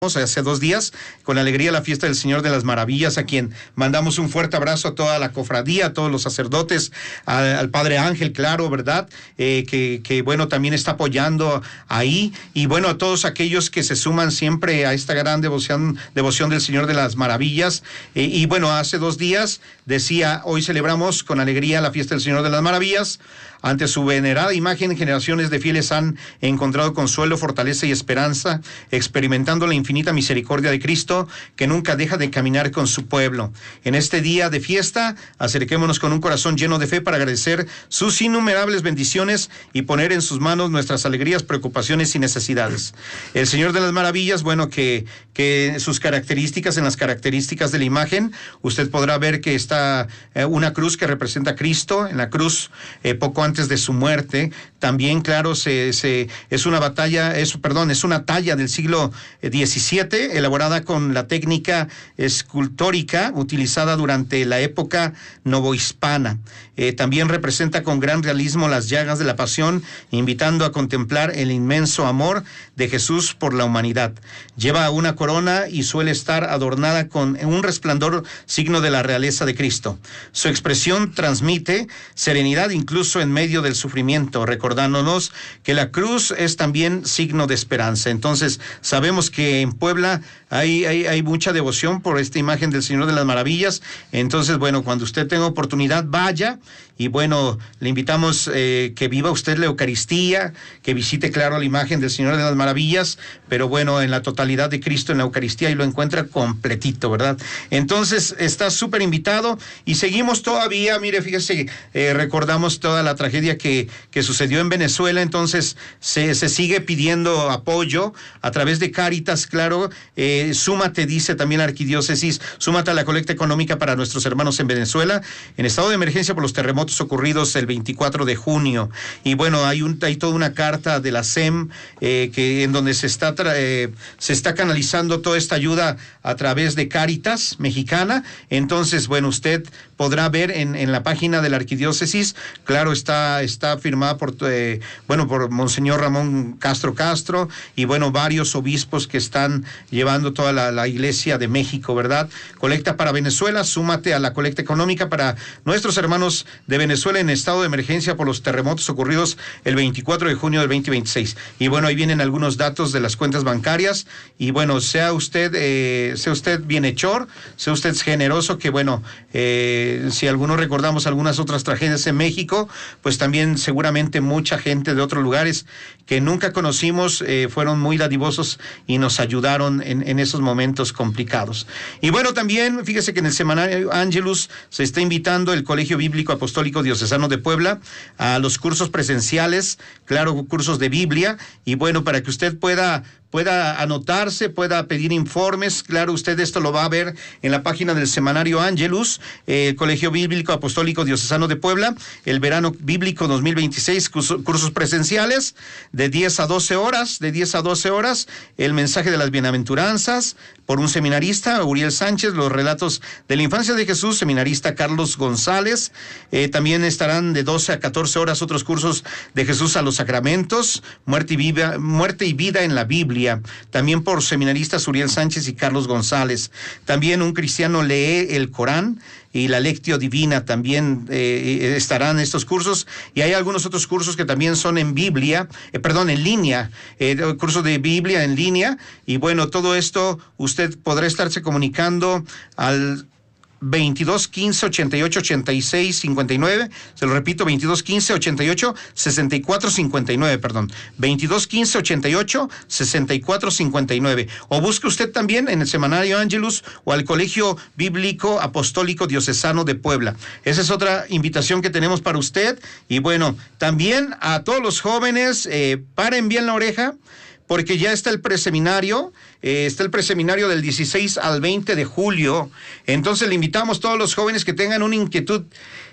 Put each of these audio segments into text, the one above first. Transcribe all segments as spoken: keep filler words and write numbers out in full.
Hace dos días, con alegría, la fiesta del Señor de las Maravillas, a quien mandamos un fuerte abrazo a toda la cofradía, a todos los sacerdotes, a, al Padre Ángel, claro, ¿verdad? Eh, que, que, bueno, también está apoyando ahí, y bueno, a todos aquellos que se suman siempre a esta gran devoción, devoción del Señor de las Maravillas. Eh, y bueno, hace dos días decía, hoy celebramos con alegría la fiesta del Señor de las Maravillas. Ante su venerada imagen, generaciones de fieles han encontrado consuelo, fortaleza y esperanza, experimentando la infinita misericordia de Cristo, que nunca deja de caminar con su pueblo. En este día de fiesta, acerquémonos con un corazón lleno de fe para agradecer sus innumerables bendiciones y poner en sus manos nuestras alegrías, preocupaciones y necesidades. El Señor de las Maravillas, bueno, que, que sus características, en las características de la imagen, usted podrá ver que está eh, una cruz que representa a Cristo. En la cruz, eh, poco antes antes de su muerte, también, claro, se, se, es una batalla, es, perdón, es una talla del siglo diecisiete, elaborada con la técnica escultórica utilizada durante la época novohispana. Eh, también representa con gran realismo las llagas de la pasión, invitando a contemplar el inmenso amor de Jesús por la humanidad. Lleva una corona y suele estar adornada con un resplandor signo de la realeza de Cristo. Su expresión transmite serenidad incluso en medio del sufrimiento, recordándonos que la cruz es también signo de esperanza. Entonces, sabemos que en Puebla hay, hay, hay mucha devoción por esta imagen del Señor de las Maravillas. Entonces, bueno, cuando usted tenga oportunidad, vaya. Y bueno, le invitamos eh, que viva usted la Eucaristía, que visite, claro, la imagen del Señor de las Maravillas, pero bueno, en la totalidad de Cristo en la Eucaristía, y lo encuentra completito, ¿verdad? Entonces, está súper invitado, y seguimos todavía, mire, fíjese, eh, recordamos toda la tragedia que, que sucedió en Venezuela. Entonces, se, se sigue pidiendo apoyo a través de Cáritas, claro. Eh, súmate, dice también la Arquidiócesis, súmate a la colecta económica para nuestros hermanos en Venezuela, en estado de emergencia por los terremotos ocurridos el veinticuatro de junio. Y bueno, hay, un, hay toda una carta de la S E M eh, que, en donde se está, eh, se está canalizando toda esta ayuda a través de Cáritas Mexicana. Entonces, bueno, usted podrá ver en, en la página de la Arquidiócesis, claro, está, está firmada por, eh, bueno, por Monseñor Ramón Castro Castro, y bueno, varios obispos que están llevando toda la, la Iglesia de México, ¿verdad? Colecta para Venezuela, súmate a la colecta económica para nuestros hermanos de Venezuela en estado de emergencia por los terremotos ocurridos el veinticuatro de junio del veinte veintiséis. Y bueno, ahí vienen algunos datos de las cuentas bancarias, y bueno, sea usted, eh, sea usted bienhechor, sea usted generoso, que bueno, eh, si algunos recordamos algunas otras tragedias en México, pues también seguramente mucha gente de otros lugares que nunca conocimos eh, fueron muy dadivosos y nos ayudaron en, en esos momentos complicados. Y bueno, también fíjese que en el semanario Angelus se está invitando el Colegio Bíblico Apostólico Diocesano de Puebla a los cursos presenciales, claro, cursos de Biblia, y bueno, para que usted pueda pueda anotarse, pueda pedir informes. Claro, usted esto lo va a ver en la página del semanario Angelus, eh, Colegio Bíblico Apostólico Diocesano de Puebla, el verano bíblico dos mil veintiséis, curso, cursos presenciales de diez a doce horas, de diez a doce horas, el mensaje de las bienaventuranzas por un seminarista, Uriel Sánchez, los relatos de la infancia de Jesús, seminarista Carlos González. Eh, también estarán de doce a catorce horas otros cursos de Jesús a los sacramentos, muerte y vida, muerte y vida en la Biblia, también por seminaristas Uriel Sánchez y Carlos González. También un cristiano lee el Corán y la Lectio Divina, también eh, estarán estos cursos, y hay algunos otros cursos que también son en Biblia, eh, perdón, en línea, eh, cursos de Biblia en línea. Y bueno, todo esto usted podrá estarse comunicando al veintidós quince ochenta y ocho ochenta y seis cincuenta y nueve, se lo repito, veintidós quince ochenta y ocho sesenta y cuatro cincuenta y nueve, perdón, veintidós quince ochenta y ocho sesenta y cuatro cincuenta y nueve, o busque usted también en el semanario Angelus o al Colegio Bíblico Apostólico Diocesano de Puebla. Esa es otra invitación que tenemos para usted. Y bueno, también a todos los jóvenes, eh, paren bien la oreja, porque ya está el preseminario, eh, está el preseminario del dieciséis al veinte de julio. Entonces le invitamos a todos los jóvenes que tengan una inquietud,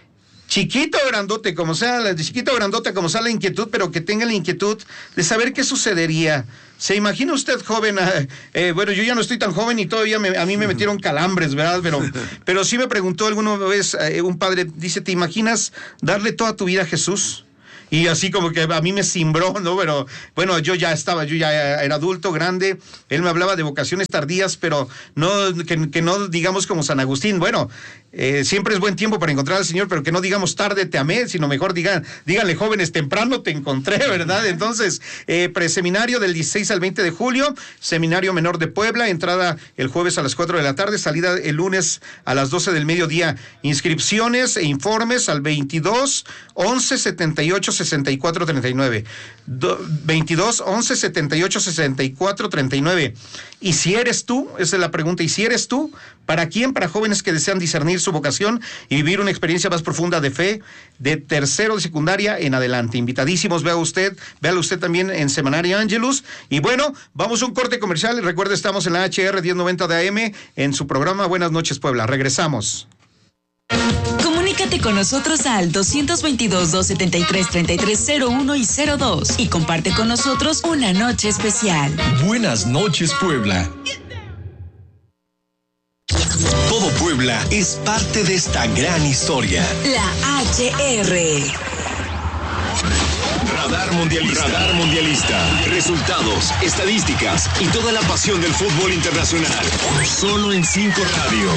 chiquito o grandote, como sea, chiquito o grandote, como sea la inquietud, pero que tengan la inquietud de saber qué sucedería. ¿Se imagina usted joven? Eh, bueno, yo ya no estoy tan joven y todavía me, a mí me metieron calambres, ¿verdad? Pero, pero sí me preguntó alguna vez eh, un padre, dice, ¿te imaginas darle toda tu vida a Jesús? y así como que a mí me cimbró, ¿no? Pero bueno, yo ya estaba, yo ya era adulto, grande, él me hablaba de vocaciones tardías, pero no, que, que no digamos como San Agustín, bueno, eh, siempre es buen tiempo para encontrar al Señor, pero que no digamos tarde te amé, sino mejor digan, díganle jóvenes, temprano te encontré, ¿verdad? Entonces, eh, preseminario del dieciséis al veinte de julio, seminario menor de Puebla, entrada el jueves a las cuatro de la tarde, salida el lunes a las doce del mediodía, inscripciones e informes al veintidós once setenta y ocho sesenta y cuatro treinta y nueve, veintidós once setenta y ocho sesenta y cuatro treinta y nueve. Y si eres tú, esa es la pregunta, y si eres tú, ¿para quién? Para jóvenes que desean discernir su vocación y vivir una experiencia más profunda de fe, de tercero de secundaria en adelante. Invitadísimos, vea usted, véalo usted también en Semanario Angelus. Y bueno, vamos a un corte comercial. Recuerde, estamos en la H R diez noventa de A M en su programa Buenas noches, Puebla. Regresamos. Comunícate con nosotros al dos veintidós, doscientos setenta y tres, treinta y tres cero uno y cero dos y comparte con nosotros una noche especial. Buenas noches, Puebla. Todo Puebla es parte de esta gran historia. La H R. Radar Mundialista. Radar Mundialista. Resultados, estadísticas y toda la pasión del fútbol internacional. Solo en cinco Radio.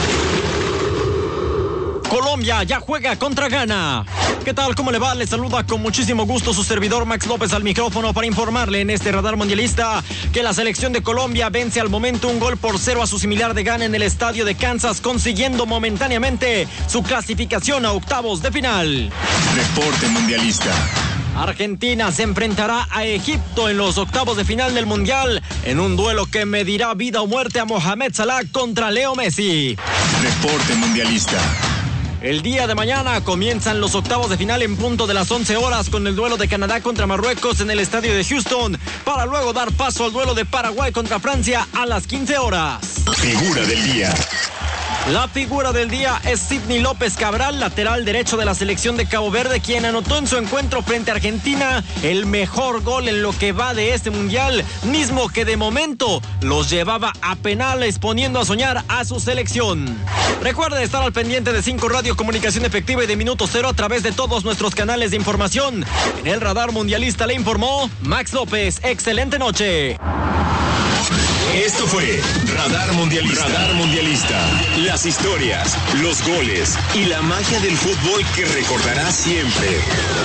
Colombia ya juega contra Ghana. ¿Qué tal? ¿Cómo le va? Le saluda con muchísimo gusto su servidor Max López al micrófono para informarle en este Radar Mundialista que la selección de Colombia vence al momento un gol por cero a su similar de Ghana en el estadio de Kansas, consiguiendo momentáneamente su clasificación a octavos de final. Reporte Mundialista. Argentina se enfrentará a Egipto en los octavos de final del Mundial en un duelo que medirá vida o muerte a Mohamed Salah contra Leo Messi. Reporte Mundialista. El día de mañana comienzan los octavos de final en punto de las once horas con el duelo de Canadá contra Marruecos en el estadio de Houston, para luego dar paso al duelo de Paraguay contra Francia a las quince horas. Figura del día. La figura del día es Sidney López Cabral, lateral derecho de la selección de Cabo Verde, quien anotó en su encuentro frente a Argentina el mejor gol en lo que va de este mundial, mismo que de momento los llevaba a penales, poniendo a soñar a su selección. Recuerde estar al pendiente de cinco Radio, comunicación efectiva y de minuto cero a través de todos nuestros canales de información. En el Radar Mundialista le informó Max López. Excelente noche. Esto fue Radar Mundialista. Radar Mundialista. Las historias, los goles y la magia del fútbol que recordarás siempre.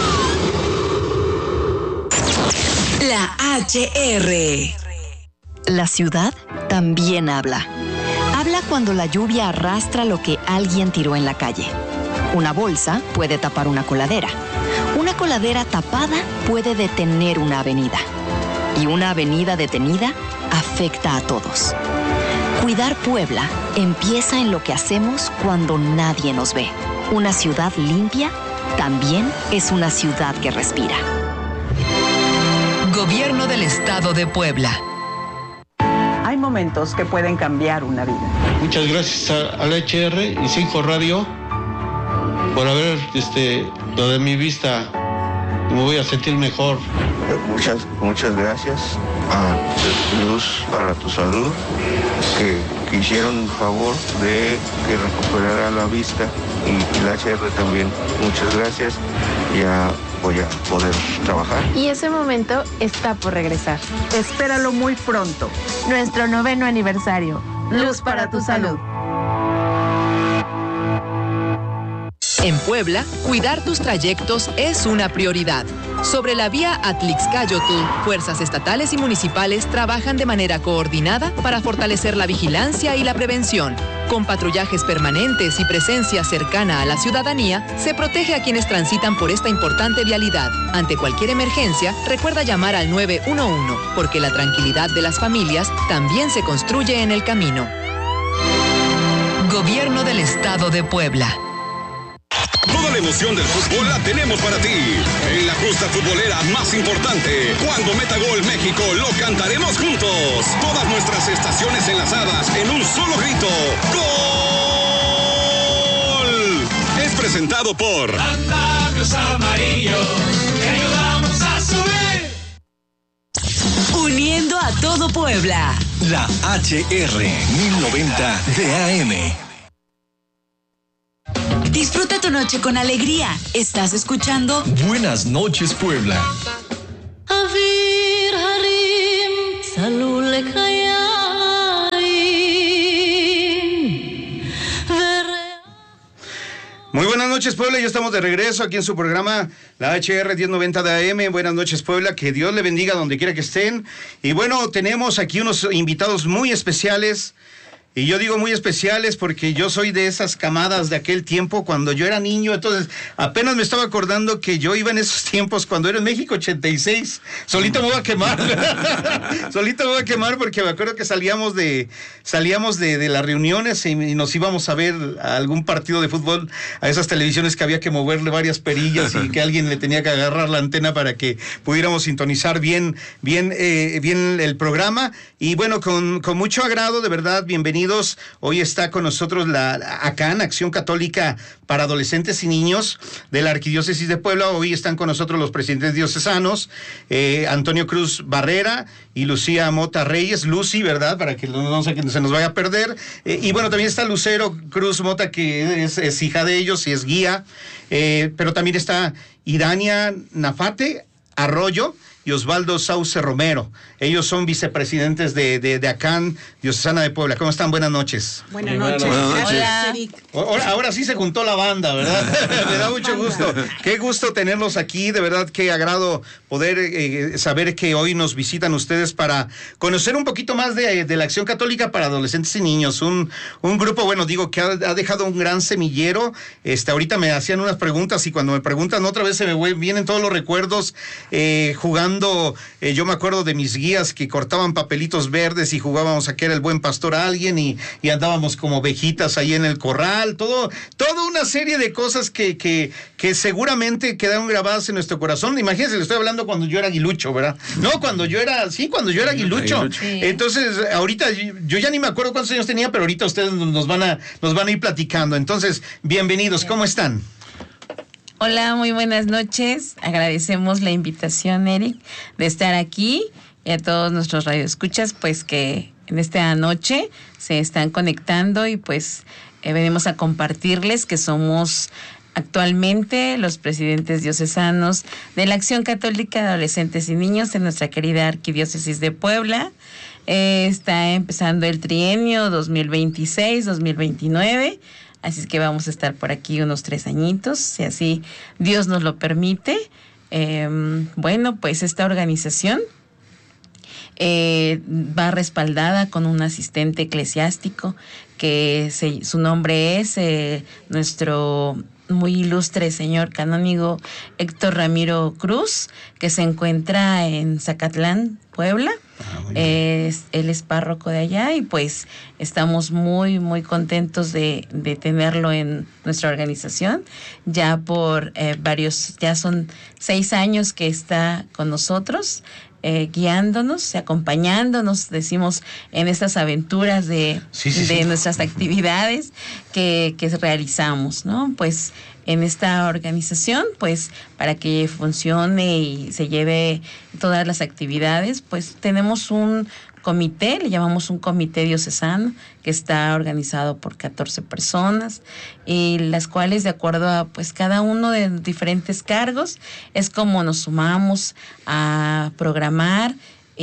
La H R. La ciudad también habla. Habla cuando la lluvia arrastra lo que alguien tiró en la calle. Una bolsa puede tapar una coladera. Una coladera tapada puede detener una avenida. Y una avenida detenida afecta a todos. Cuidar Puebla empieza en lo que hacemos cuando nadie nos ve. Una ciudad limpia también es una ciudad que respira. Gobierno del Estado de Puebla. Hay momentos que pueden cambiar una vida. Muchas gracias a, a la H R y cinco Radio por haber este, lo de mi vista. Me voy a sentir mejor. Muchas, muchas gracias a Luz para tu Salud, que, que hicieron el favor de que recuperara la vista, y, y la H R también. Muchas gracias. Ya voy a poder trabajar. Y ese momento está por regresar. Espéralo muy pronto. Nuestro noveno aniversario. Luz para tu Salud. En Puebla, cuidar tus trayectos es una prioridad. Sobre la vía Atlixcáyotl, fuerzas estatales y municipales trabajan de manera coordinada para fortalecer la vigilancia y la prevención. Con patrullajes permanentes y presencia cercana a la ciudadanía, se protege a quienes transitan por esta importante vialidad. Ante cualquier emergencia, recuerda llamar al nueve uno uno, porque la tranquilidad de las familias también se construye en el camino. Gobierno del Estado de Puebla. Toda la emoción del fútbol la tenemos para ti. En la justa futbolera más importante, cuando meta gol México, lo cantaremos juntos. Todas nuestras estaciones enlazadas en un solo grito. ¡Gol! Es presentado por Andalucía Amarillo, te ayudamos a subir. Uniendo a todo Puebla. La H R mil noventa de A M. Disfruta tu noche con alegría. Estás escuchando Buenas noches, Puebla. Muy buenas noches, Puebla, ya estamos de regreso aquí en su programa, la H R diez noventa de A M. Buenas noches, Puebla, que Dios le bendiga donde quiera que estén. Y bueno, tenemos aquí unos invitados muy especiales. Y yo digo muy especiales porque yo soy de esas camadas de aquel tiempo cuando yo era niño. Entonces apenas me estaba acordando que yo iba en esos tiempos cuando era en México ochenta y seis. Solito me voy a quemar. Solito me voy a quemar porque me acuerdo que salíamos de salíamos de, de las reuniones y, y nos íbamos a ver a algún partido de fútbol, a esas televisiones que había que moverle varias perillas y que alguien le tenía que agarrar la antena para que pudiéramos sintonizar bien, bien, eh, bien el programa. Y bueno, con, con mucho agrado, de verdad, bienvenidos. Hoy está con nosotros la ACAN, Acción Católica para Adolescentes y Niños de la Arquidiócesis de Puebla. Hoy están con nosotros los presidentes diocesanos, eh, Antonio Cruz Barrera y Lucía Mota Reyes. Lucy, ¿verdad? Para que no, no se, que se nos vaya a perder. Eh, y bueno, también está Lucero Cruz Mota, que es, es hija de ellos y es guía. Eh, pero también está Irania Nafate Arroyo y Osvaldo Sauce Romero. Ellos son vicepresidentes de, de, de ACAN, Diocesana de Puebla. ¿Cómo están? Buenas noches. Buenas noches. Buenas noches. Hola. Ahora, ahora sí se juntó la banda, ¿verdad? Me da mucho gusto. Qué gusto tenerlos aquí. De verdad, qué agrado poder eh, saber que hoy nos visitan ustedes para conocer un poquito más de, de la Acción Católica para Adolescentes y Niños. Un, un grupo, bueno, digo, que ha, ha dejado un gran semillero. Este, ahorita me hacían unas preguntas y cuando me preguntan otra vez se me vienen todos los recuerdos eh, jugando. Eh, yo me acuerdo de mis guías que cortaban papelitos verdes y jugábamos a que era el buen pastor a alguien y, y andábamos como ovejitas ahí en el corral, todo, toda una serie de cosas que, que, que seguramente quedaron grabadas en nuestro corazón. Imagínense, le estoy hablando cuando yo era aguilucho, ¿verdad? No, cuando yo era, sí, cuando yo era aguilucho. Sí. Entonces, ahorita yo ya ni me acuerdo cuántos años tenía, pero ahorita ustedes nos van a, nos van a ir platicando. Entonces, bienvenidos, ¿cómo están? Hola, muy buenas noches. Agradecemos la invitación, Eric, de estar aquí y a todos nuestros radioescuchas, pues que en esta noche se están conectando y pues eh, venimos a compartirles que somos actualmente los presidentes diocesanos de la Acción Católica de Adolescentes y Niños en nuestra querida Arquidiócesis de Puebla. Eh, está empezando el trienio dos mil veintiséis dos mil veintinueve. Así es que vamos a estar por aquí unos tres añitos, si así Dios nos lo permite. Eh, bueno, pues esta organización eh, va respaldada con un asistente eclesiástico que se, su nombre es eh, nuestro muy ilustre señor canónigo Héctor Ramiro Cruz, que se encuentra en Zacatlán, Puebla. Ah, es, él es párroco de allá y pues estamos muy muy contentos de, de tenerlo en nuestra organización ya por eh, varios, ya son seis años que está con nosotros, eh, guiándonos, acompañándonos, decimos, en estas aventuras de, sí, sí, de sí. nuestras actividades que, que realizamos, ¿no? Pues en esta organización, pues para que funcione y se lleve todas las actividades, pues tenemos un comité, le llamamos un comité diocesano, que está organizado por catorce personas, y las cuales, de acuerdo a pues cada uno de diferentes cargos, es como nos sumamos a programar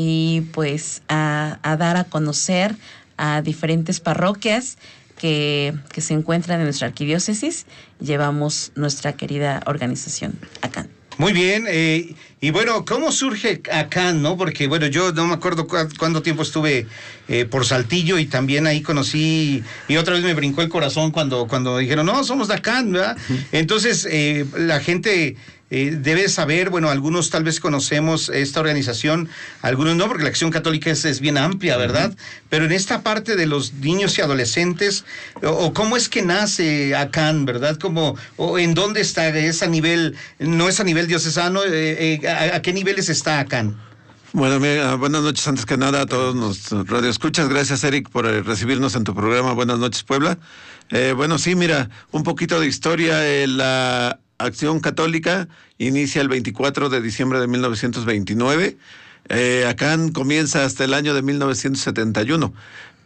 y pues a, a dar a conocer a diferentes parroquias Que, que se encuentran en nuestra arquidiócesis. Llevamos nuestra querida organización ACAN. Muy bien, eh, y bueno, ¿cómo surge ACAN, no? Porque bueno, yo no me acuerdo cu- cuánto tiempo estuve eh, por Saltillo y también ahí conocí, y otra vez me brincó el corazón cuando, cuando dijeron, no, somos de ACAN, ¿verdad? Uh-huh. Entonces, eh, la gente eh, debe saber, bueno, algunos tal vez conocemos esta organización, algunos no, porque la Acción Católica es, es bien amplia, ¿verdad? Uh-huh. Pero en esta parte de los niños y adolescentes, o, o cómo es que nace ACAN, ¿verdad? Como, o en dónde está, es a nivel, no es a nivel diocesano, eh, eh, a, ¿a qué niveles está ACAN? Bueno, mira, buenas noches antes que nada a todos los radioescuchas. Gracias, Eric, por eh, recibirnos en tu programa. Buenas noches, Puebla. Eh, bueno, sí, mira, un poquito de historia. Eh, la Acción Católica inicia el veinticuatro de diciembre de mil novecientos veintinueve. Eh, ACAN comienza hasta el año de mil novecientos setenta y uno.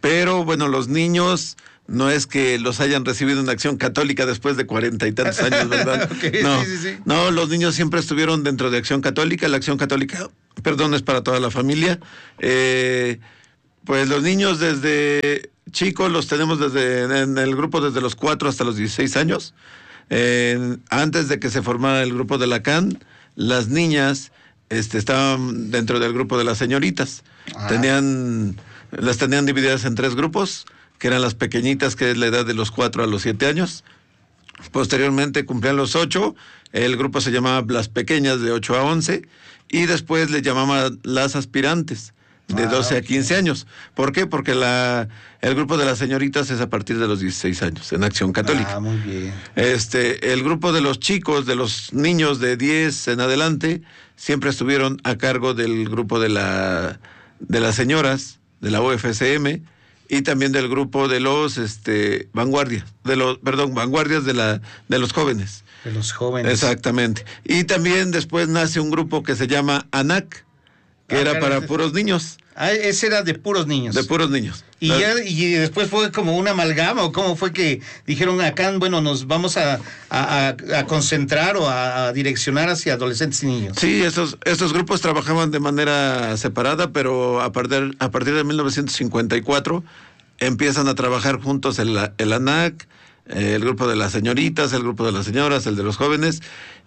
pero bueno, los niños no es que los hayan recibido en Acción Católica después de cuarenta y tantos años, ¿verdad? Okay, no, sí, sí, sí. no, los niños siempre estuvieron dentro de Acción Católica. La Acción Católica, perdón, es para toda la familia. Eh, pues los niños desde chicos los tenemos desde en el grupo desde los cuatro hasta los dieciséis años. Eh, antes de que se formara el grupo de la C A N, las niñas este, estaban dentro del grupo de las señoritas. Ah. Tenían, las tenían divididas en tres grupos, que eran las pequeñitas, que es la edad de los cuatro a los siete años. Posteriormente cumplían los ocho, el grupo se llamaba las pequeñas de ocho a once, y después le llamaban las aspirantes, de doce ah, okay. a quince años. ¿Por qué? Porque la, el grupo de las señoritas es a partir de los dieciséis años, en Acción Católica. Ah, muy bien. Este, el grupo de los chicos, de los niños de diez en adelante, siempre estuvieron a cargo del grupo de la de las señoras, de la U F C M, y también del grupo de los este vanguardias, de los, perdón, vanguardias de la de los jóvenes. De los jóvenes. Exactamente. Y también después nace un grupo que se llama ANAC, que ah, era para ese... puros niños. Ah, ese era de puros niños. De puros niños. Y ¿no? ya y después fue como una amalgama, o cómo fue que dijeron acá, bueno, nos vamos a, a, a concentrar o a, a direccionar hacia adolescentes y niños. Sí, estos, estos grupos trabajaban de manera separada, pero a partir, a partir de mil novecientos cincuenta y cuatro empiezan a trabajar juntos el, el ANAC, el grupo de las señoritas, el grupo de las señoras, el de los jóvenes,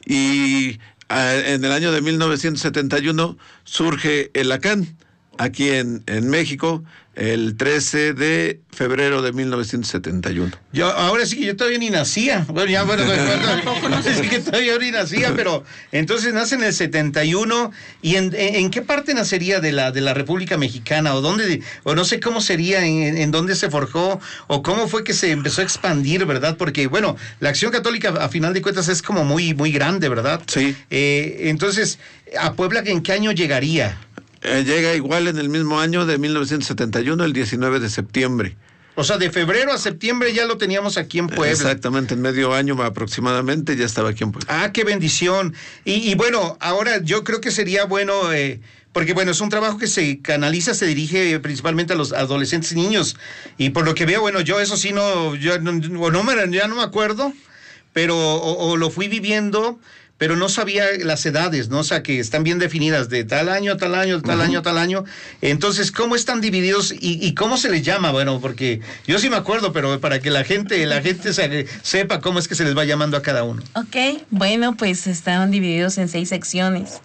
y a, en el año de mil novecientos setenta y uno surge el A C A N, aquí en, en México, el trece de febrero de mil novecientos setenta y uno. Yo, ahora sí que yo todavía ni nacía. Bueno, ya, bueno, no sé si que todavía ni nacía, pero entonces nace en el setenta y uno. ¿Y en, en, en qué parte nacería de la, de la República Mexicana? ¿O dónde, o no sé cómo sería, en, en dónde se forjó, o cómo fue que se empezó a expandir, ¿verdad? Porque, bueno, la Acción Católica, a final de cuentas, es como muy, muy grande, ¿verdad? Sí. Eh, entonces, ¿a Puebla en qué año llegaría? Eh, llega igual en el mismo año de mil novecientos setenta y uno, el diecinueve de septiembre. O sea, de febrero a septiembre ya lo teníamos aquí en Puebla. Exactamente, en medio año aproximadamente ya estaba aquí en Puebla. Ah, qué bendición. Y, y bueno, ahora yo creo que sería bueno, eh, porque bueno, es un trabajo que se canaliza, se dirige principalmente a los adolescentes y niños. Y por lo que veo, bueno, yo eso sí no, yo no, no me, ya no me acuerdo, pero o, o lo fui viviendo, pero no sabía las edades, ¿no? O sea, que están bien definidas de tal año a tal año, de tal uh-huh. año a tal año. Entonces, ¿cómo están divididos y, y cómo se les llama? Bueno, porque yo sí me acuerdo, pero para que la gente, la gente se, sepa cómo es que se les va llamando a cada uno. Ok, bueno, pues están divididos en seis secciones.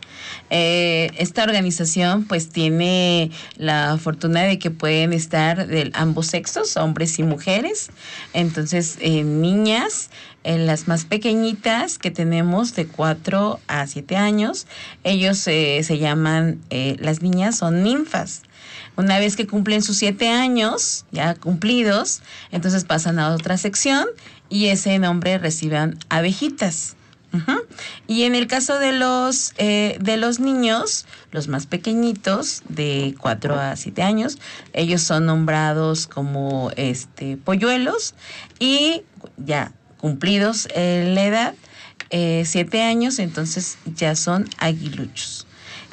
Eh, esta organización pues tiene la fortuna de que pueden estar de ambos sexos, hombres y mujeres. Entonces, eh, niñas, en las más pequeñitas que tenemos de cuatro a siete años, ellos eh, se llaman, eh, las niñas son ninfas. Una vez que cumplen sus siete años, ya cumplidos, entonces pasan a otra sección y ese nombre reciben abejitas. Uh-huh. Y en el caso de los eh, de los niños, los más pequeñitos, de cuatro a siete años, ellos son nombrados como este polluelos, y ya cumplidos eh, la edad, eh, siete años, entonces ya son aguiluchos.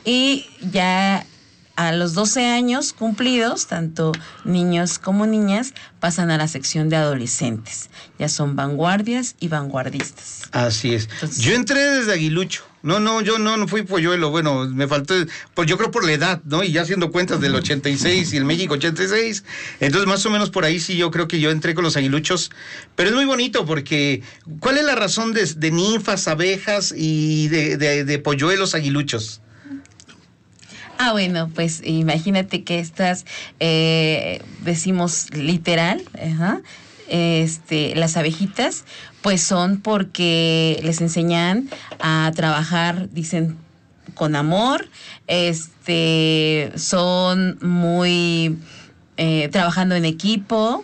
Y ya a los doce años cumplidos, tanto niños como niñas pasan a la sección de adolescentes. Ya son vanguardias y vanguardistas. Así es. Entonces, yo entré desde aguilucho. No, no, yo no, no fui polluelo. Bueno, me faltó, pues yo creo por la edad, ¿no? Y ya haciendo cuentas del ochenta y seis y el México ochenta y seis. Entonces, más o menos por ahí sí yo creo que yo entré con los aguiluchos. Pero es muy bonito porque, ¿cuál es la razón de, de ninfas, abejas y de, de, de polluelos aguiluchos? Ah, bueno, pues imagínate que estas, eh, decimos literal, ajá, este, las abejitas, pues son porque les enseñan a trabajar, dicen, con amor, este, son muy, eh, trabajando en equipo,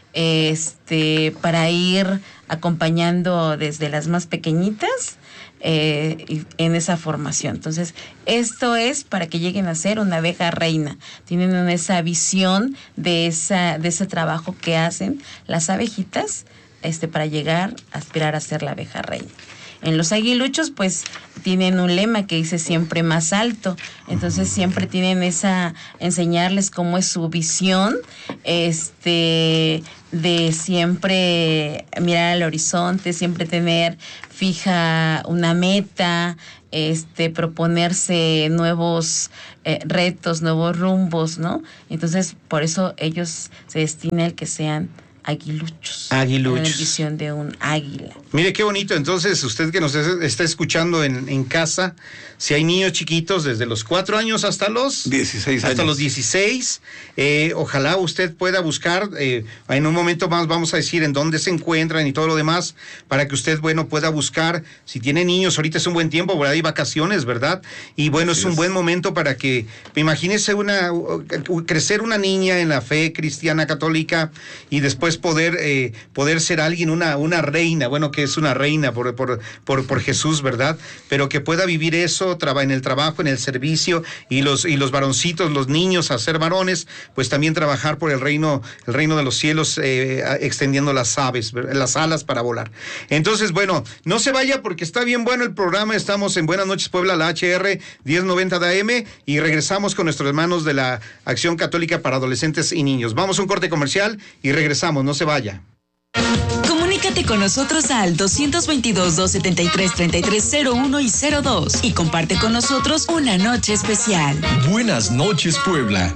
este, para ir acompañando desde las más pequeñitas, Eh, en esa formación. Entonces, esto es para que lleguen a ser una abeja reina. Tienen esa visión de esa de ese trabajo que hacen las abejitas, este, para llegar a aspirar a ser la abeja reina. En los aguiluchos, pues, tienen un lema que dice siempre más alto. Entonces, siempre tienen esa, enseñarles cómo es su visión, este, de siempre mirar al horizonte, siempre tener fija una meta, este, proponerse nuevos eh, retos, nuevos rumbos, ¿no? Entonces, por eso ellos se destina el que sean aguiluchos. Aguiluchos. La visión de un águila. Mire qué bonito. Entonces, usted que nos está escuchando en, en casa, si hay niños chiquitos desde los cuatro años hasta los dieciséis hasta años. los dieciséis, eh, ojalá usted pueda buscar, eh, en un momento más vamos a decir en dónde se encuentran y todo lo demás, para que usted, bueno, pueda buscar, si tiene niños, ahorita es un buen tiempo, ¿verdad? Hay vacaciones, ¿verdad? Y bueno, Así es un es. buen momento para que, imagínese una, crecer una niña en la fe cristiana católica y después poder, eh, poder ser alguien, una, una reina, bueno, que es una reina por, por, por, por Jesús, ¿verdad? Pero que pueda vivir eso traba, en el trabajo, en el servicio, y los, y los varoncitos, los niños a ser varones, pues también trabajar por el reino, el reino de los cielos, eh, extendiendo las aves, las alas para volar. Entonces, bueno, no se vaya porque está bien bueno el programa. Estamos en Buenas Noches Puebla, la H R diez noventa de A M, y regresamos con nuestros hermanos de la Acción Católica para Adolescentes y Niños. Vamos a un corte comercial y regresamos, no se vaya. Comunícate con nosotros al doscientos veintidós, doscientos setenta y tres, treinta y tres cero uno y cero dos y comparte con nosotros una noche especial. Buenas noches, Puebla.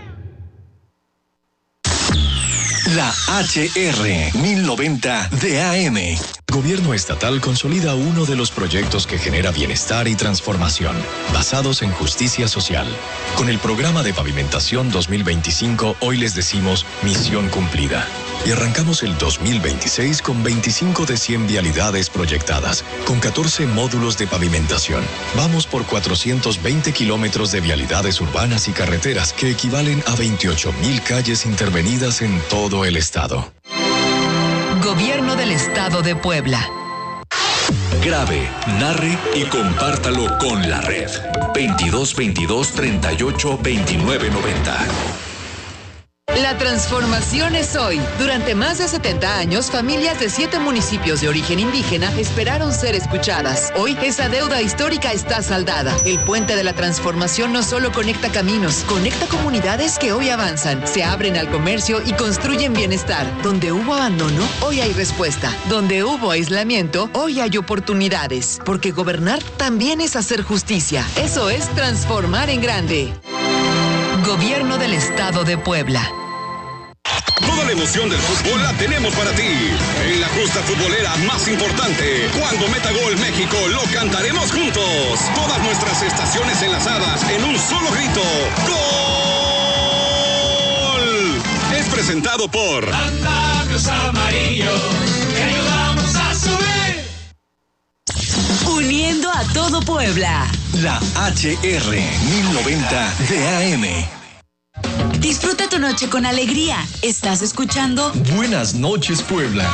La H R mil noventa de A M. Gobierno estatal consolida uno de los proyectos que genera bienestar y transformación, basados en justicia social. Con el programa de pavimentación dos mil veinticinco, hoy les decimos misión cumplida. Y arrancamos el dos mil veintiséis con veinticinco de cien vialidades proyectadas, con catorce módulos de pavimentación. Vamos por cuatrocientos veinte kilómetros de vialidades urbanas y carreteras, que equivalen a veintiocho mil calles intervenidas en todo el estado. Gobierno del Estado de Puebla. Grabe, narre y compártalo con la red. veintidós veintidós, treinta y ocho, veintinueve noventa. La transformación es hoy. Durante más de setenta años, familias de siete municipios de origen indígena esperaron ser escuchadas. Hoy, esa deuda histórica está saldada. El puente de la transformación no solo conecta caminos, conecta comunidades que hoy avanzan, se abren al comercio y construyen bienestar. Donde hubo abandono, hoy hay respuesta. Donde hubo aislamiento, hoy hay oportunidades. Porque gobernar también es hacer justicia. Eso es transformar en grande. Gobierno del Estado de Puebla. Toda la emoción del fútbol la tenemos para ti. En la justa futbolera más importante, cuando meta gol México, lo cantaremos juntos. Todas nuestras estaciones enlazadas en un solo grito. ¡Gol! Es presentado por Santa Cruz Amarillo, te ayudamos a subir. Uniendo a todo Puebla. La H R mil noventa de A M. Disfruta tu noche con alegría. Estás escuchando Buenas noches, Puebla.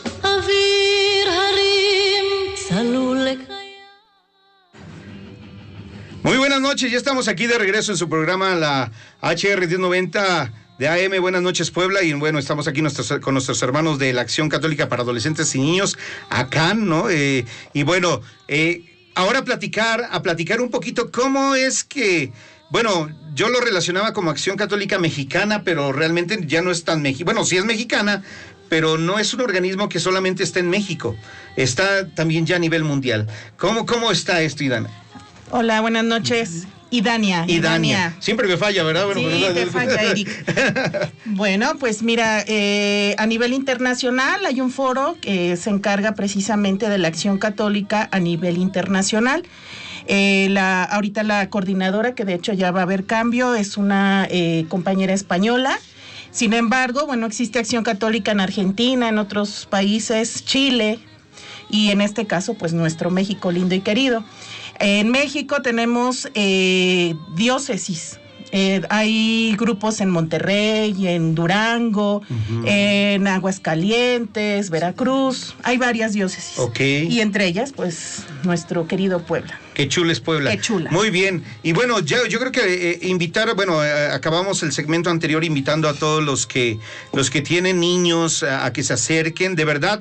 Muy buenas noches, ya estamos aquí de regreso en su programa, la H R diez noventa de A M. Buenas noches, Puebla, y bueno, estamos aquí nuestros, con nuestros hermanos de la Acción Católica para Adolescentes y Niños, acá, ¿no? Eh, y bueno, eh, ahora a platicar, a platicar un poquito cómo es que, bueno, yo lo relacionaba como Acción Católica Mexicana, pero realmente ya no es tan mexicana. Bueno, sí es mexicana, pero no es un organismo que solamente está en México, está también ya a nivel mundial. ¿Cómo, cómo está esto, Idana? Hola, buenas noches. Idania. Idania. Siempre me falla, ¿verdad? Bueno, sí, pero... te falla, Eric. Bueno, pues mira, eh, a nivel internacional hay un foro que se encarga precisamente de la acción católica a nivel internacional. Eh, la, ahorita la coordinadora, que de hecho ya va a haber cambio, es una eh, compañera española. Sin embargo, bueno, existe acción católica en Argentina, en otros países, Chile, y en este caso, pues nuestro México lindo y querido. En México tenemos eh, diócesis. Eh, hay grupos en Monterrey, en Durango, uh-huh. en Aguascalientes, Veracruz. Hay varias diócesis. Okay. Y entre ellas, pues, nuestro querido Puebla. Qué chula es Puebla. Qué chula. Muy bien. Y bueno, ya, yo creo que eh, invitar, bueno, eh, acabamos el segmento anterior invitando a todos los que, los que tienen niños a, a que se acerquen. De verdad,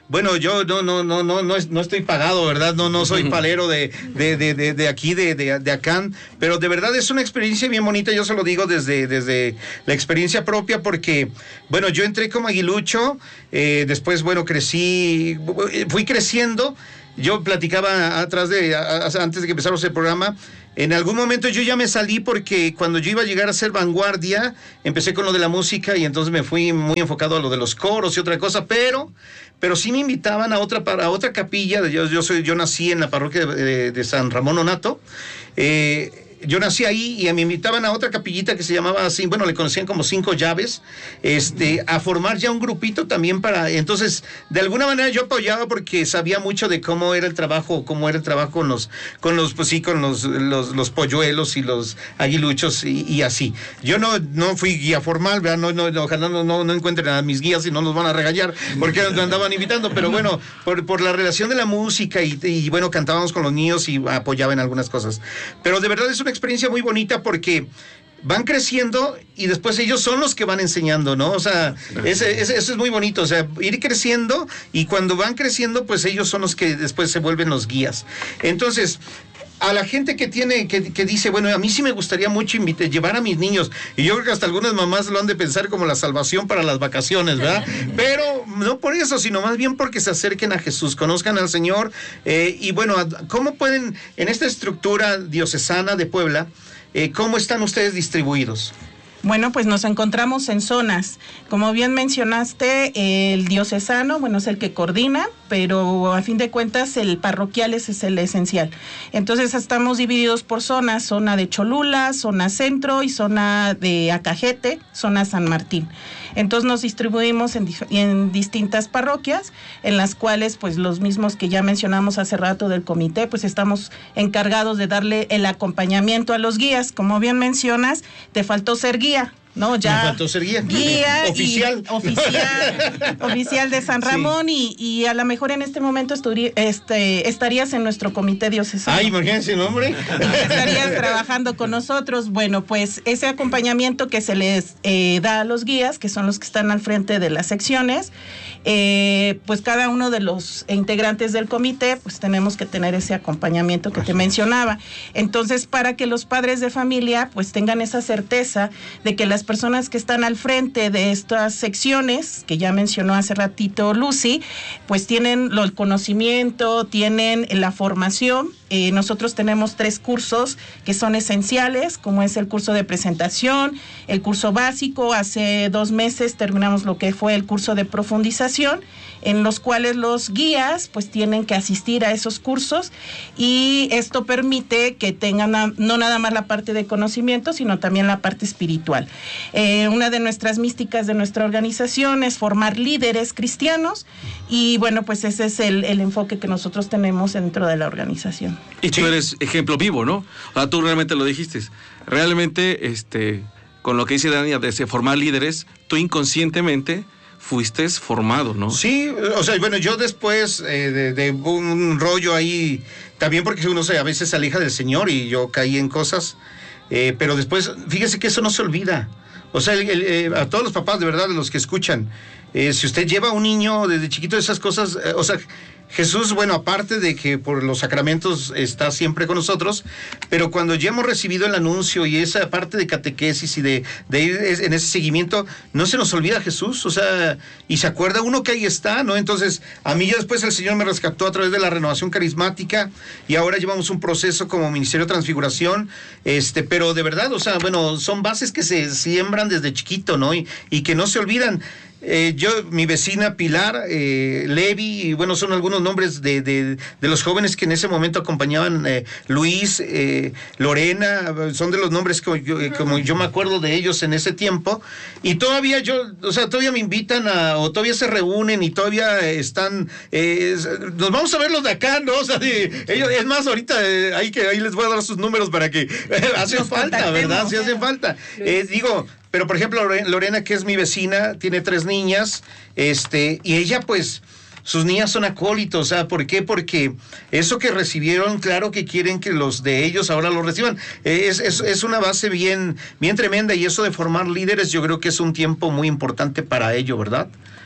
bueno, yo no, no, no, no, no, no estoy pagado, ¿verdad? No, no soy palero de, de, de, de, de aquí, de, de, de acá, pero de verdad es una experiencia bien bonita, yo se lo digo desde, desde la experiencia propia, porque, bueno, yo entré como aguilucho, eh, después, bueno, crecí, fui creciendo, yo platicaba atrás de, a, a, antes de que empezáramos el programa. En algún momento yo ya me salí porque cuando yo iba a llegar a ser vanguardia, empecé con lo de la música y entonces me fui muy enfocado a lo de los coros y otra cosa, pero, pero sí me invitaban a otra, a otra capilla. Yo, yo, soy, yo nací en la parroquia de, de San Ramón Nonato. Eh, Yo nací ahí y me invitaban a otra capillita que se llamaba así, bueno, le conocían como Cinco Llaves, este, a formar ya un grupito también para, entonces, de alguna manera yo apoyaba porque sabía mucho de cómo era el trabajo, cómo era el trabajo con los, con los, pues sí, con los, los, los polluelos y los aguiluchos y, y así. Yo no, no fui guía formal, ¿verdad? No, no, ojalá no, no, no encuentren a mis guías y no nos van a regañar porque nos andaban invitando, pero bueno, por, por la relación de la música y, y bueno, cantábamos con los niños y apoyaba en algunas cosas. Pero de verdad es una experiencia muy bonita porque van creciendo y después ellos son los que van enseñando, ¿no? O sea, ese, ese, eso es muy bonito, o sea, ir creciendo y cuando van creciendo, pues ellos son los que después se vuelven los guías. Entonces, a la gente que tiene, que, que dice, bueno, a mí sí me gustaría mucho invitar, llevar a mis niños, y yo creo que hasta algunas mamás lo han de pensar como la salvación para las vacaciones, ¿verdad? Pero no por eso, sino más bien porque se acerquen a Jesús, conozcan al Señor, eh, y bueno, ¿cómo pueden, en esta estructura diocesana de Puebla, eh, cómo están ustedes distribuidos? Bueno, pues nos encontramos en zonas. Como bien mencionaste, el diocesano, bueno, es el que coordina, pero a fin de cuentas el parroquial ese es el esencial. Entonces estamos divididos por zonas, zona de Cholula, zona centro y zona de Acajete, zona San Martín. Entonces nos distribuimos en, en distintas parroquias, en las cuales pues los mismos que ya mencionamos hace rato del comité, pues estamos encargados de darle el acompañamiento a los guías. Como bien mencionas, te faltó ser guía. No, ya. Me faltó ser guía. Guía oficial. Y oficial. Oficial de San Ramón, sí. y, y a lo mejor en este momento esturi, este, estarías en nuestro comité diocesano. Ay, imagínense, ¿no, hombre? Estarías trabajando con nosotros. Bueno, pues ese acompañamiento que se les eh, da a los guías, que son los que están al frente de las secciones, eh, pues cada uno de los integrantes del comité, pues tenemos que tener ese acompañamiento que te mencionaba. Entonces, para que los padres de familia, pues tengan esa certeza de que las personas que están al frente de estas secciones, que ya mencionó hace ratito Lucy, pues tienen el conocimiento, tienen la formación. Eh, nosotros tenemos tres cursos que son esenciales, como es el curso de presentación, el curso básico. Hace dos meses terminamos lo que fue el curso de profundización, en los cuales los guías pues tienen que asistir a esos cursos, y esto permite que tengan a, no nada más la parte de conocimiento, sino también la parte espiritual. Eh, una de nuestras místicas de nuestra organización es formar líderes cristianos, y bueno, pues ese es el, el enfoque que nosotros tenemos dentro de la organización. Y tú eres ejemplo vivo, ¿no? O sea, tú realmente lo dijiste. Realmente, este, con lo que dice Dania de formar líderes, tú inconscientemente fuiste formado, ¿no? Sí, o sea, bueno, yo después eh, de, de un rollo ahí, también porque uno se, a veces se aleja del Señor y yo caí en cosas, eh, pero después, fíjese que eso no se olvida. O sea, el, el, eh, a todos los papás, de verdad, de los que escuchan, eh, si usted lleva a un niño desde chiquito esas cosas, eh, o sea, Jesús, bueno, aparte de que por los sacramentos está siempre con nosotros, pero cuando ya hemos recibido el anuncio y esa parte de catequesis y de, de ir en ese seguimiento, no se nos olvida Jesús, o sea, y se acuerda uno que ahí está, ¿no? Entonces, a mí ya después el Señor me rescató a través de la renovación carismática y ahora llevamos un proceso como Ministerio de Transfiguración, este, pero de verdad, o sea, bueno, son bases que se siembran desde chiquito, ¿no? Y, y que no se olvidan. Eh, yo, mi vecina Pilar, eh, Levi, y bueno, son algunos nombres de, de, de los jóvenes que en ese momento acompañaban, eh, Luis, eh, Lorena, son de los nombres que yo, como yo me acuerdo de ellos en ese tiempo, y todavía yo, o sea, todavía me invitan a, o todavía se reúnen y todavía están, eh, nos vamos a ver los de acá, ¿no? O sea, de, ellos, es más, ahorita eh, hay que, ahí les voy a dar sus números para que, eh, hacen falta, ¿verdad? Sí hacen falta. Eh, digo, pero por ejemplo Lorena, que es mi vecina, tiene tres niñas, este, y ella pues, sus niñas son acólitos, o sea, ¿por qué? Porque eso que recibieron, claro que quieren que los de ellos ahora lo reciban. Es, es, es una base bien, bien tremenda, y eso de formar líderes yo creo que es un tiempo muy importante para ello, ¿verdad?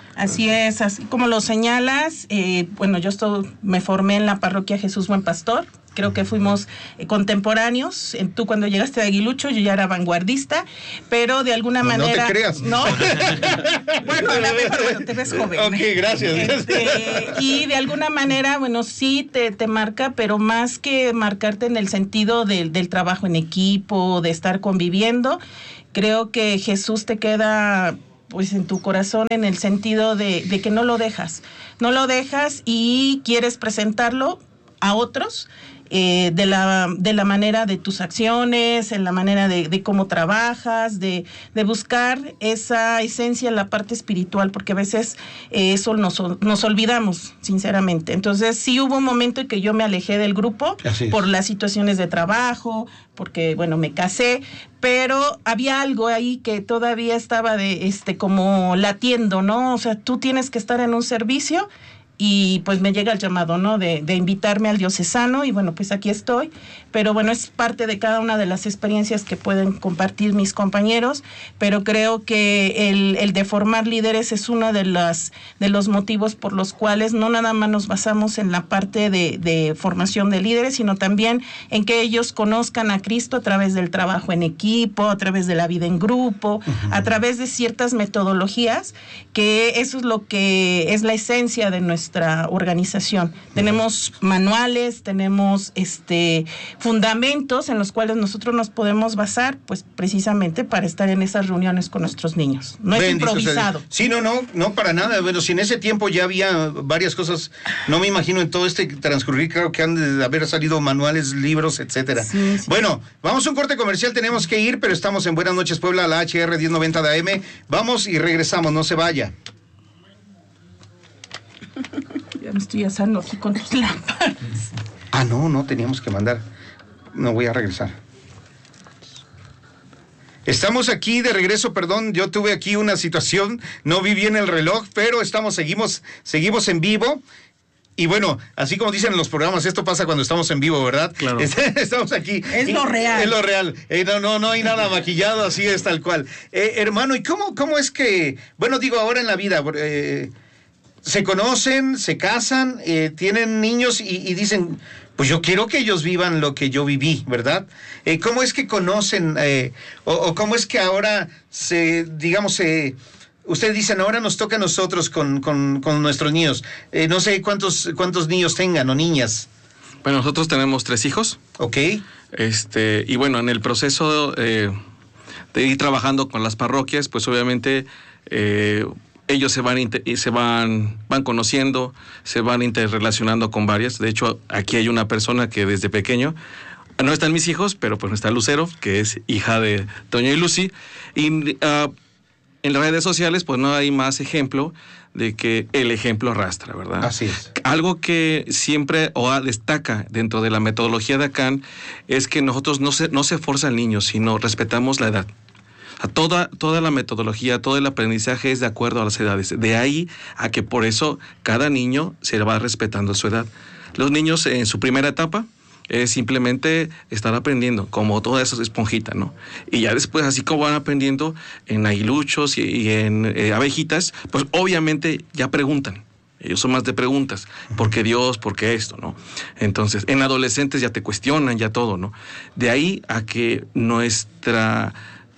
Así es, así como lo señalas, eh, bueno, yo estoy, me formé en la parroquia Jesús Buen Pastor. Creo que fuimos eh, contemporáneos. Tú cuando llegaste de Aguilucho, yo ya era vanguardista, pero de alguna no, manera... No te creas. No. Bueno, a la mejor, bueno, te ves joven. Ok, gracias. Este, y de alguna manera, bueno, sí te, te marca, pero más que marcarte en el sentido del, del trabajo en equipo, de estar conviviendo, creo que Jesús te queda... pues en tu corazón, en el sentido de, de que no lo dejas, no lo dejas y quieres presentarlo a otros eh, de la de la manera de tus acciones, en la manera de, de cómo trabajas, de, de buscar esa esencia en la parte espiritual, porque a veces eh, eso nos, nos olvidamos, sinceramente. Entonces sí hubo un momento en que yo me alejé del grupo por las situaciones de trabajo, porque bueno, me casé, pero había algo ahí que todavía estaba de este como latiendo, ¿no? O sea, tú tienes que estar en un servicio. Y pues me llega el llamado, ¿no? De, de invitarme al diocesano y bueno, pues aquí estoy. Pero bueno, es parte de cada una de las experiencias que pueden compartir mis compañeros, pero creo que el, el de formar líderes es uno de, las, de los motivos por los cuales no nada más nos basamos en la parte de, de formación de líderes, sino también en que ellos conozcan a Cristo a través del trabajo en equipo, a través de la vida en grupo, uh-huh. a través de ciertas metodologías, que eso es lo que es la esencia de nuestro nuestra organización. Tenemos manuales, tenemos este fundamentos en los cuales nosotros nos podemos basar, pues precisamente para estar en esas reuniones con nuestros niños. No es improvisado. Sí, no, no, no para nada. Bueno, si en ese tiempo ya había varias cosas, no me imagino en todo este transcurrir, creo que han de haber salido manuales, libros, etcétera. Sí, sí. Bueno, vamos a un corte comercial, tenemos que ir, pero estamos en Buenas Noches Puebla, la H R diez noventa de A M. Vamos y regresamos, no se vaya. Ya me estoy asando aquí con tus lámparas. Ah, no, no, teníamos que mandar. No voy a regresar. Estamos aquí de regreso, perdón, yo tuve aquí una situación, no vi bien el reloj, pero estamos, seguimos, seguimos en vivo. Y bueno, así como dicen en los programas, esto pasa cuando estamos en vivo, ¿verdad? Claro. Estamos aquí. Es lo real. Es lo real. Eh, no, no, no hay nada maquillado, así es tal cual. Eh, hermano, ¿y cómo, cómo es que, bueno, digo, ahora en la vida, eh, se conocen, se casan, eh, tienen niños y, y dicen, pues yo quiero que ellos vivan lo que yo viví, ¿verdad? Eh, ¿Cómo es que conocen, eh, o, o cómo es que ahora se, digamos, se... Eh, ustedes dicen, ahora nos toca a nosotros con, con, con nuestros niños. Eh, no sé cuántos, cuántos niños tengan o niñas. Bueno, nosotros tenemos tres hijos. Ok. Este, y bueno, en el proceso eh, de ir trabajando con las parroquias, pues obviamente eh, ellos se van, se van, van conociendo, se van interrelacionando con varias. De hecho, aquí hay una persona que desde pequeño, no están mis hijos, pero pues está Lucero, que es hija de Toño y Lucy. Y uh, en las redes sociales, pues no hay más ejemplo de que el ejemplo arrastra, ¿verdad? Así es. Algo que siempre O A destaca dentro de la metodología de ACAN es que nosotros no se, no se forza al niño, sino respetamos la edad. A toda, toda la metodología, todo el aprendizaje es de acuerdo a las edades. De ahí a que por eso cada niño se va respetando su edad. Los niños en su primera etapa es simplemente estar aprendiendo, como toda esa esponjita, ¿no? Y ya después, así como van aprendiendo en aguiluchos y, y en eh, abejitas, pues obviamente ya preguntan. Ellos son más de preguntas. ¿Por qué Dios? ¿Por qué esto? ¿No? Entonces, en adolescentes ya te cuestionan, ya todo, ¿no? De ahí a que nuestra...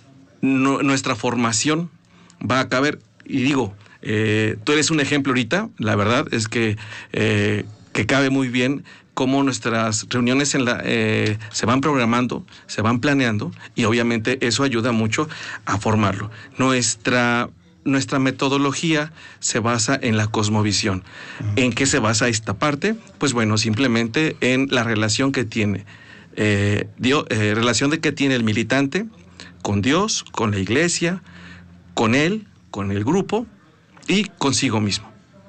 No, nuestra formación va a caber, y digo, eh, tú eres un ejemplo ahorita, la verdad es que, eh, que cabe muy bien cómo nuestras reuniones en la, eh, se van programando, se van planeando, y obviamente eso ayuda mucho a formarlo. Nuestra, nuestra metodología se basa en la cosmovisión. ¿En qué se basa esta parte? Pues bueno, simplemente en la relación que tiene, eh, Dios, eh, relación de que tiene el militante con Dios, con la iglesia, con él, con el grupo y consigo mismo.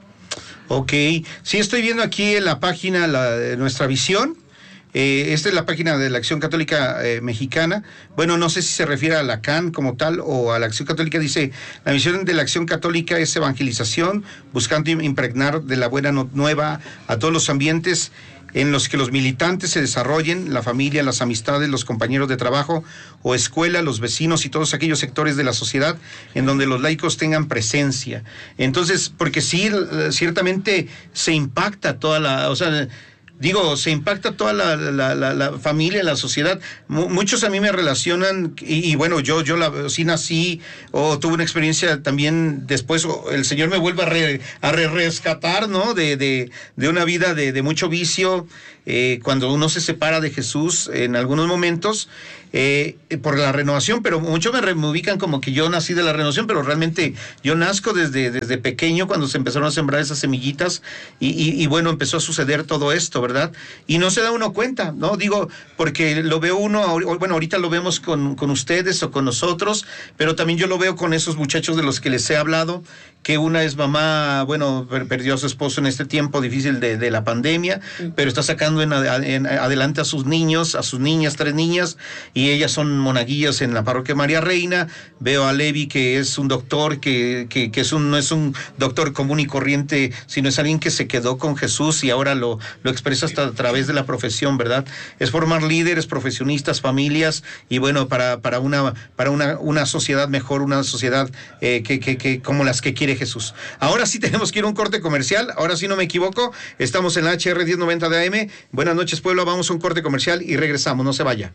Ok, sí, estoy viendo aquí en la página la, de Nuestra Visión. Eh, esta es la página de la Acción Católica eh, Mexicana. Bueno, no sé si se refiere a la C A N como tal o a la Acción Católica. Dice, la misión de la Acción Católica es evangelización, buscando impregnar de la buena nueva a todos los ambientes en los que los militantes se desarrollen, la familia, las amistades, los compañeros de trabajo o escuela, los vecinos y todos aquellos sectores de la sociedad en donde los laicos tengan presencia. Entonces, porque sí, ciertamente se impacta toda la, o sea, digo, se impacta toda la, la, la, la familia, la sociedad. M- muchos a mí me relacionan, y, y bueno, yo, yo la, sí nací, o tuve una experiencia también después, el Señor me vuelve a, re, a re rescatar, ¿no? De, de, de una vida de, de mucho vicio, eh, cuando uno se separa de Jesús en algunos momentos, eh, por la renovación, pero muchos me, re, me ubican como que yo nací de la renovación, pero realmente yo nazco desde, desde pequeño, cuando se empezaron a sembrar esas semillitas, y, y, y bueno, empezó a suceder todo esto, ¿verdad? Y no se da uno cuenta, ¿no? Digo, porque lo veo uno, bueno, ahorita lo vemos con, con ustedes o con nosotros, pero también yo lo veo con esos muchachos de los que les he hablado, que una es mamá, bueno, perdió a su esposo en este tiempo difícil de, de la pandemia, pero está sacando en, en adelante a sus niños, a sus niñas, tres niñas, y ellas son monaguillas en la parroquia María Reina. Veo a Levi, que es un doctor, que, que, que es un, no es un doctor común y corriente, sino es alguien que se quedó con Jesús y ahora lo, lo expresa hasta a través de la profesión, ¿verdad? Es formar líderes, profesionistas, familias, y bueno, para, para, una, para una, una sociedad mejor, una sociedad eh, que, que, que como las que quiere Jesús. Ahora sí tenemos que ir a un corte comercial, ahora sí no me equivoco, estamos en la H R diez noventa de A M. Buenas noches, pueblo, vamos a un corte comercial y regresamos, no se vaya.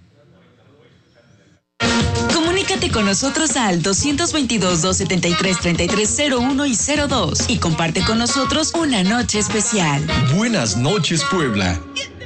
Comunícate con nosotros al doscientos veintidós, doscientos setenta y tres, treinta y tres cero uno y cero dos y comparte con nosotros una noche especial. Buenas noches, Puebla.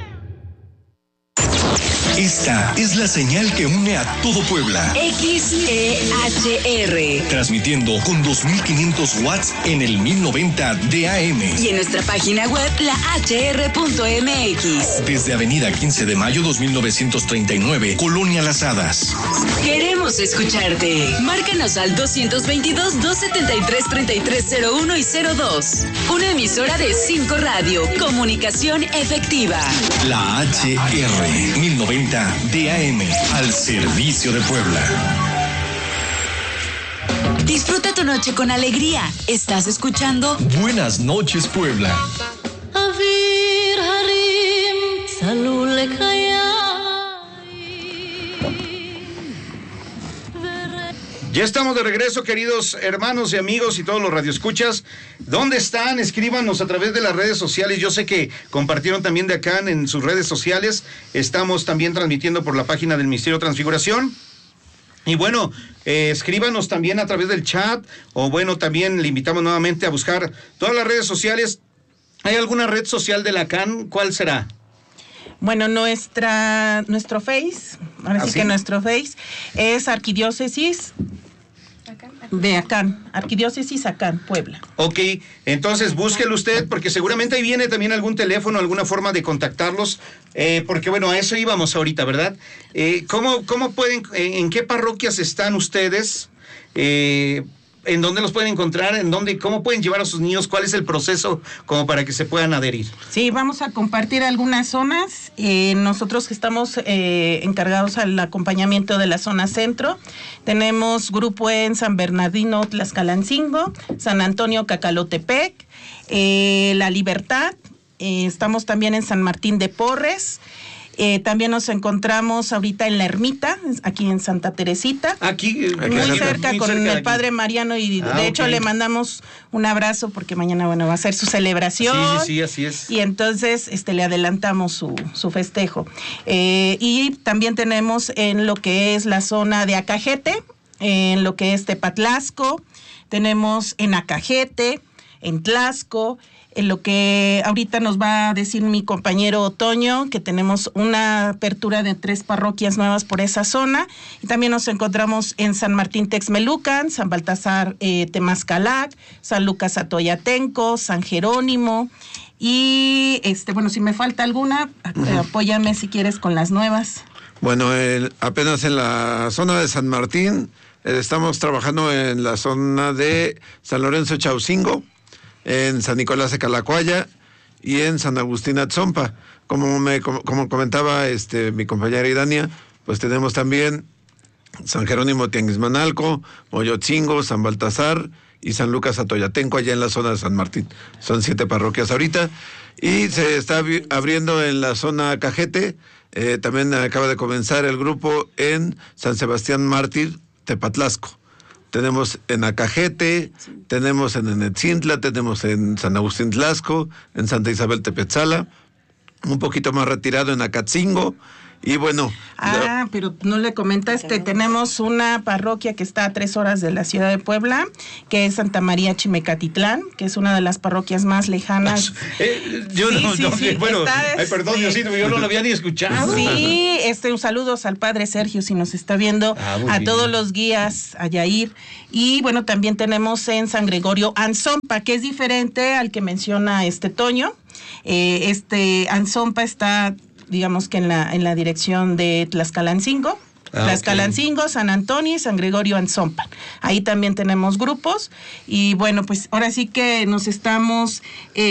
Esta es la señal que une a todo Puebla. X E H R. Transmitiendo con dos mil quinientos watts en el mil noventa de A M. Y en nuestra página web, la H R punto M X. Desde Avenida quince de mayo dos mil novecientos treinta y nueve, Colonia Las Hadas. Queremos escucharte. Márcanos al doscientos veintidós, doscientos setenta y tres, treinta y tres cero uno y cero dos. Una emisora de cinco Radio. Comunicación efectiva. La H R mil noventa de A M, al servicio de Puebla. Disfruta tu noche con alegría. ¿Estás escuchando? Buenas noches, Puebla. Ya estamos de regreso, queridos hermanos y amigos y todos los radioescuchas. ¿Dónde están? Escríbanos a través de las redes sociales. Yo sé que compartieron también de acá en sus redes sociales. Estamos también transmitiendo por la página del Ministerio de Transfiguración. Y bueno, eh, escríbanos también a través del chat, o bueno, también le invitamos nuevamente a buscar todas las redes sociales. ¿Hay alguna red social de la C A N? ¿Cuál será? Bueno, nuestra, nuestro Face, ahora sí, ¿Ah, sí que nuestro Face es Arquidiócesis de Acán, Arquidiócesis Acán, Puebla. Ok, entonces búsquelo usted, porque seguramente ahí viene también algún teléfono, alguna forma de contactarlos, eh, porque bueno, a eso íbamos ahorita, ¿verdad? Eh, ¿cómo, cómo pueden, en qué parroquias están ustedes? Eh, ¿En dónde los pueden encontrar? ¿En dónde, cómo pueden llevar a sus niños? ¿Cuál es el proceso como para que se puedan adherir? Sí, vamos a compartir algunas zonas. Eh, nosotros que estamos eh, encargados al acompañamiento de la zona centro, tenemos grupo en San Bernardino, Tlaxcalancingo, San Antonio, Cacalotepec, eh, La Libertad, eh, estamos también en San Martín de Porres. Eh, también nos encontramos ahorita en La Ermita, aquí en Santa Teresita. Aquí, muy aquí, cerca muy con cerca el Padre Mariano, y ah, de hecho okay. le mandamos un abrazo porque mañana, bueno, va a ser su celebración. Sí, sí, sí, así es. Y entonces este, le adelantamos su, su festejo. Eh, y también tenemos en lo que es la zona de Acajete, en lo que es Tepatlasco, tenemos en Acajete, en Tlaxco, en lo que ahorita nos va a decir mi compañero Otoño, que tenemos una apertura de tres parroquias nuevas por esa zona, y también nos encontramos en San Martín Texmelucan, San Baltasar eh, Temascalac, San Lucas Atoyatenco, San Jerónimo, y este bueno, si me falta alguna, uh-huh. apóyame si quieres con las nuevas. Bueno, el, apenas en la zona de San Martín, eh, estamos trabajando en la zona de San Lorenzo Chaucingo, en San Nicolás de Calacuaya y en San Agustín Atzompa. Como me como, como comentaba este mi compañera Idania, pues tenemos también San Jerónimo Tianguismanalco, Moyotzingo, San Baltasar y San Lucas Atoyatenco, allá en la zona de San Martín. Son siete parroquias ahorita. Y se está abriendo en la zona Cajete. Eh, también acaba de comenzar el grupo en San Sebastián Mártir, Tepatlasco. Tenemos en Acajete, sí. tenemos en Enetzintla, tenemos en San Agustín Tlaxco, en Santa Isabel Tepetzala, un poquito más retirado en Acatzingo. Y bueno. Ah, la... pero no le comentaste, tenemos una parroquia que está a tres horas de la ciudad de Puebla, que es Santa María Chimecatitlán, que es una de las parroquias más lejanas. Eh, yo sí, no, sí, no sí, bueno, está, ay, perdón, este... Diosito, yo no lo había ni escuchado. Sí, este, un saludo al padre Sergio, si nos está viendo, ah, a bien. Todos los guías, a Yair. Y bueno, también tenemos en San Gregorio Anzompa, que es diferente al que menciona este Toño. Eh, este Anzompa está, digamos que en la en la dirección de Tlaxcalancingo, ah, Tlaxcalancingo, okay. San Antonio y San Gregorio Anzompa. Ahí también tenemos grupos y bueno, pues ahora sí que nos estamos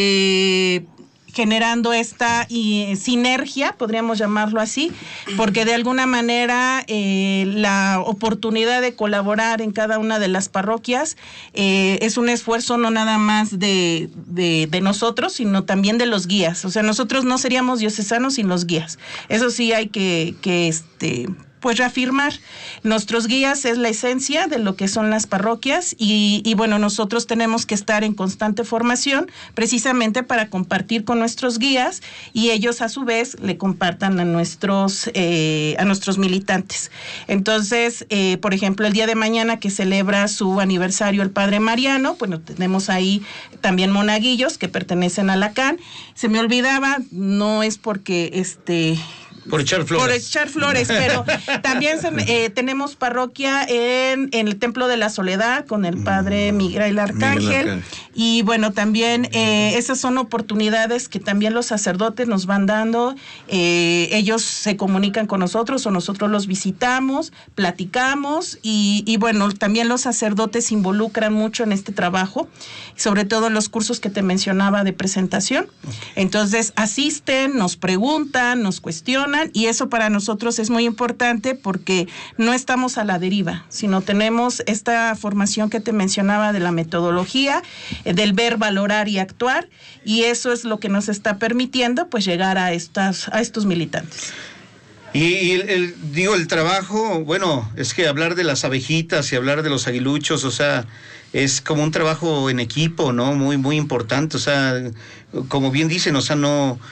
eh, generando esta y, sinergia, podríamos llamarlo así, porque de alguna manera eh, la oportunidad de colaborar en cada una de las parroquias eh, es un esfuerzo no nada más de, de, de nosotros, sino también de los guías. O sea, nosotros no seríamos diocesanos sin los guías. Eso sí hay que, que este... pues reafirmar. Nuestros guías es la esencia de lo que son las parroquias y, y bueno, nosotros tenemos que estar en constante formación precisamente para compartir con nuestros guías y ellos a su vez le compartan a nuestros eh, a nuestros militantes. Entonces, eh, por ejemplo, el día de mañana que celebra su aniversario el Padre Mariano, bueno, tenemos ahí también monaguillos que pertenecen a la C A N. Se me olvidaba, no es porque este... Por echar flores. Por echar flores, pero también se, eh, tenemos parroquia en, en el Templo de la Soledad con el Padre Miguel Arcángel. Miguel Arcángel. Y bueno, también eh, esas son oportunidades que también los sacerdotes nos van dando. Eh, ellos se comunican con nosotros o nosotros los visitamos, platicamos y, y bueno, también los sacerdotes se involucran mucho en este trabajo, sobre todo en los cursos que te mencionaba de presentación. Entonces asisten, nos preguntan, nos cuestionan. Y eso para nosotros es muy importante porque no estamos a la deriva, sino tenemos esta formación que te mencionaba de la metodología, del ver, valorar y actuar, y eso es lo que nos está permitiendo pues llegar a estas a estos militantes. Y, y el, el, digo, el trabajo, bueno, es que hablar de las abejitas y hablar de los aguiluchos, o sea, es como un trabajo en equipo, ¿no? Muy, muy importante, o sea, como bien dicen, o sea, no...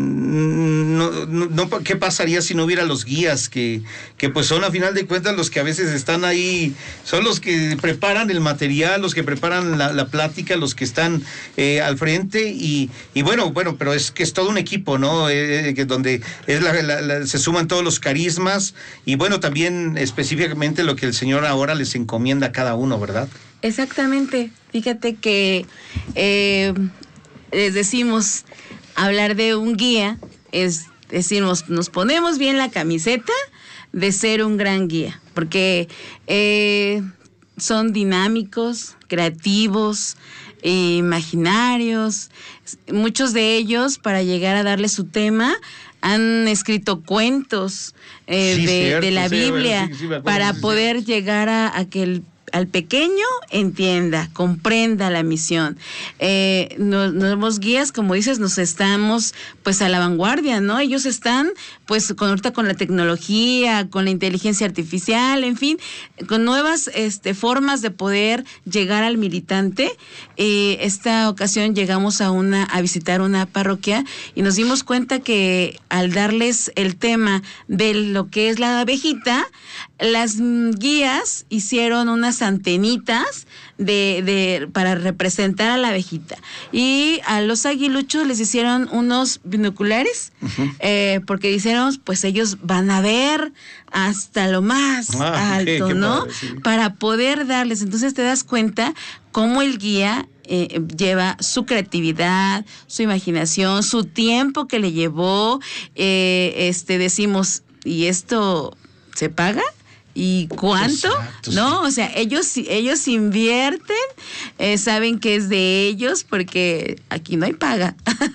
No, no, no, ¿qué pasaría si no hubiera los guías que, que pues son a final de cuentas los que a veces están ahí, son los que preparan el material, los que preparan la, la plática, los que están eh, al frente y, y bueno, bueno, pero es que es todo un equipo, ¿no? Eh, que donde es la, la, la, se suman todos los carismas y bueno, también específicamente lo que el Señor ahora les encomienda a cada uno, ¿verdad? Exactamente, fíjate que eh, les decimos... Hablar de un guía es decir, nos, nos ponemos bien la camiseta de ser un gran guía, porque eh, son dinámicos, creativos, eh, imaginarios. Muchos de ellos, para llegar a darle su tema, han escrito cuentos eh, sí, de, cierto, de la sí, Biblia sí, sí, para sí, poder sí. llegar a, a que el al pequeño entienda, comprenda la misión. Eh, nos, nos guías, como dices, nos estamos pues a la vanguardia, ¿no? Ellos están pues con ahorita con la tecnología, con la inteligencia artificial, en fin, con nuevas este, formas de poder llegar al militante. Eh, esta ocasión llegamos a una a visitar una parroquia y nos dimos cuenta que al darles el tema de lo que es la abejita, las guías hicieron unas antenitas de, de para representar a la abejita y a los aguiluchos les hicieron unos binoculares uh-huh. eh, porque dijeron pues ellos van a ver hasta lo más ah, alto, qué, qué ¿no? Padre, sí. Para poder darles, entonces te das cuenta cómo el guía Eh, lleva su creatividad, su imaginación, su tiempo que le llevó, eh, este decimos, ¿y esto se paga? ¿Y cuánto? Exacto, ¿no? sí. O sea, ellos, ellos invierten, eh, saben que es de ellos porque aquí no hay paga.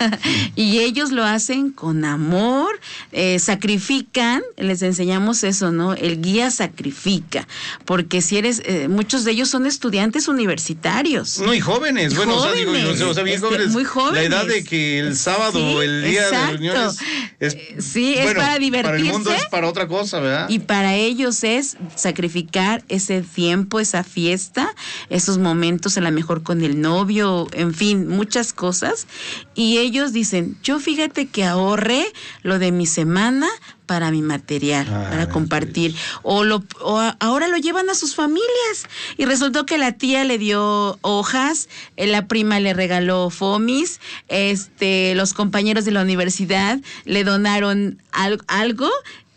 Y ellos lo hacen con amor, eh, sacrifican, les enseñamos eso, ¿no? El guía sacrifica, porque si eres, eh, muchos de ellos son estudiantes universitarios. No, y jóvenes, bueno, jóvenes, o sea, digo, o sea, bien este, jóvenes. muy jóvenes. La edad de que el sábado, Sí, el día exacto. de reuniones, es, sí, es bueno, para divertirse. Para el mundo es para otra cosa, ¿verdad? Y para ellos es sacrificar ese tiempo, esa fiesta, esos momentos a lo mejor con el novio, en fin, muchas cosas. Y ellos dicen, yo fíjate que ahorré lo de mi semana para mi material, ah, para compartir. O, lo, o a, ahora lo llevan a sus familias. Y resultó que la tía le dio hojas, la prima le regaló fomis, este, los compañeros de la universidad le donaron al, algo.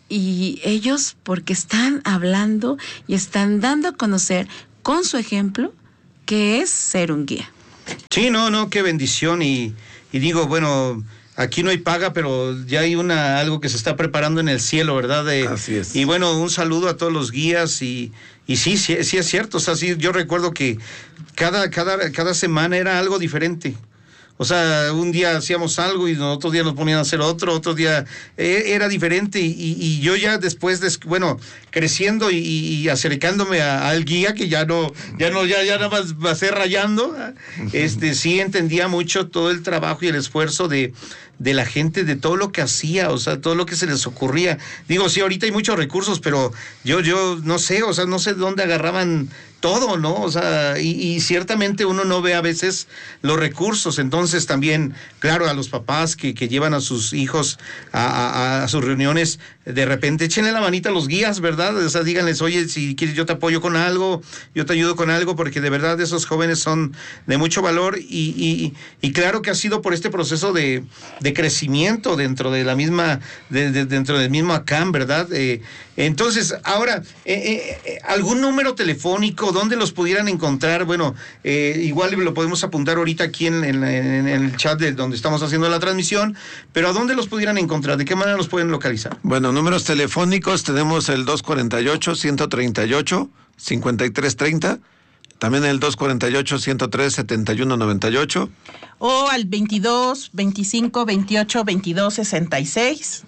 Y ellos, porque están hablando y están dando a conocer con su ejemplo que es ser un guía. Sí, no, no, qué bendición. Y, y digo, bueno, aquí no hay paga, pero ya hay una algo que se está preparando en el cielo, ¿verdad? De, Así es. Y bueno, un saludo a todos los guías y, y sí, sí, sí es cierto. O sea, sí, yo recuerdo que cada, cada, cada semana era algo diferente. O sea, un día hacíamos algo y otro día nos ponían a hacer otro, otro día eh, era diferente y, y yo ya después, de, bueno, creciendo y, y acercándome a, al guía, que ya no, ya no, ya, ya nada más va a ser rayando, este, sí entendía mucho todo el trabajo y el esfuerzo de, de la gente, de todo lo que hacía, o sea, todo lo que se les ocurría. Digo, sí, ahorita hay muchos recursos, pero yo, yo no sé, o sea, no sé de dónde agarraban todo, ¿no? O sea, y, y ciertamente uno no ve a veces los recursos, entonces también, claro, a los papás que, que llevan a sus hijos a, a, a sus reuniones, de repente échenle la manita a los guías, ¿verdad? O sea, díganles, oye, si quieres yo te apoyo con algo, yo te ayudo con algo, porque de verdad esos jóvenes son de mucho valor y, y, y claro que ha sido por este proceso de, de crecimiento dentro de la misma, de, de, dentro del mismo ACAM, ¿verdad? Eh, entonces, ahora, eh, eh, ¿algún número telefónico donde los pudieran encontrar? Bueno, eh, igual lo podemos apuntar ahorita aquí en, en, en el chat de donde estamos haciendo la transmisión, pero ¿a dónde los pudieran encontrar? ¿De qué manera los pueden localizar? Bueno, números telefónicos tenemos el dos cuatro ocho, uno tres ocho, cinco tres tres cero, también el dos cuatro ocho, uno tres siete uno nueve ocho. O al veintidós, veinticinco, veintiocho, veintidós, sesenta y seis.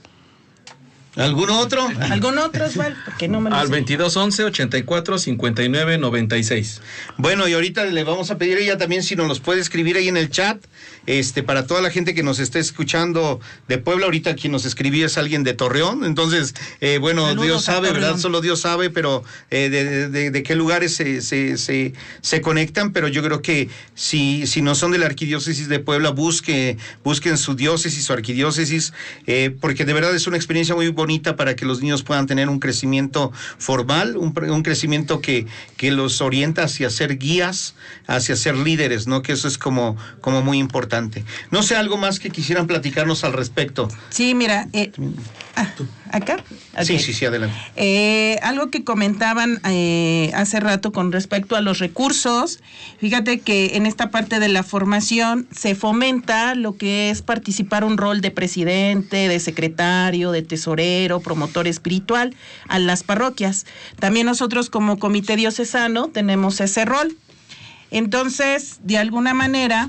¿Algún otro? ¿Algún otro, Osvaldo? Porque no me lo Al sé. veintidós once, ochenta y cuatro, cincuenta y nueve, noventa y seis. Bueno, y ahorita le vamos a pedir a ella también si nos los puede escribir ahí en el chat, este, para toda la gente que nos esté escuchando de Puebla. Ahorita quien nos escribía es alguien de Torreón, entonces, eh, bueno, Saludos Dios a sabe, Torreón. ¿verdad? Solo Dios sabe, pero eh, de, de, de qué lugares se, se, se, se conectan, pero yo creo que si, si no son de la arquidiócesis de Puebla, busque, busquen su diócesis, su arquidiócesis, eh, porque de verdad es una experiencia muy bonita para que los niños puedan tener un crecimiento formal, un, un crecimiento que, que los orienta hacia ser guías, hacia ser líderes, ¿no? Que eso es como, como muy importante. No sé, algo más que quisieran platicarnos al respecto. Sí, mira, eh, ah, ¿acá? Okay. Sí, sí, sí, adelante. Eh, algo que comentaban eh, hace rato con respecto a los recursos, fíjate que en esta parte de la formación se fomenta lo que es participar un rol de presidente, de secretario, de tesorero, promotor espiritual a las parroquias. También nosotros como comité diocesano tenemos ese rol. Entonces, de alguna manera,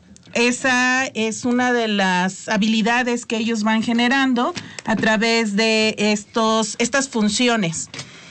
esa es una de las habilidades que ellos van generando a través de estos, estas funciones.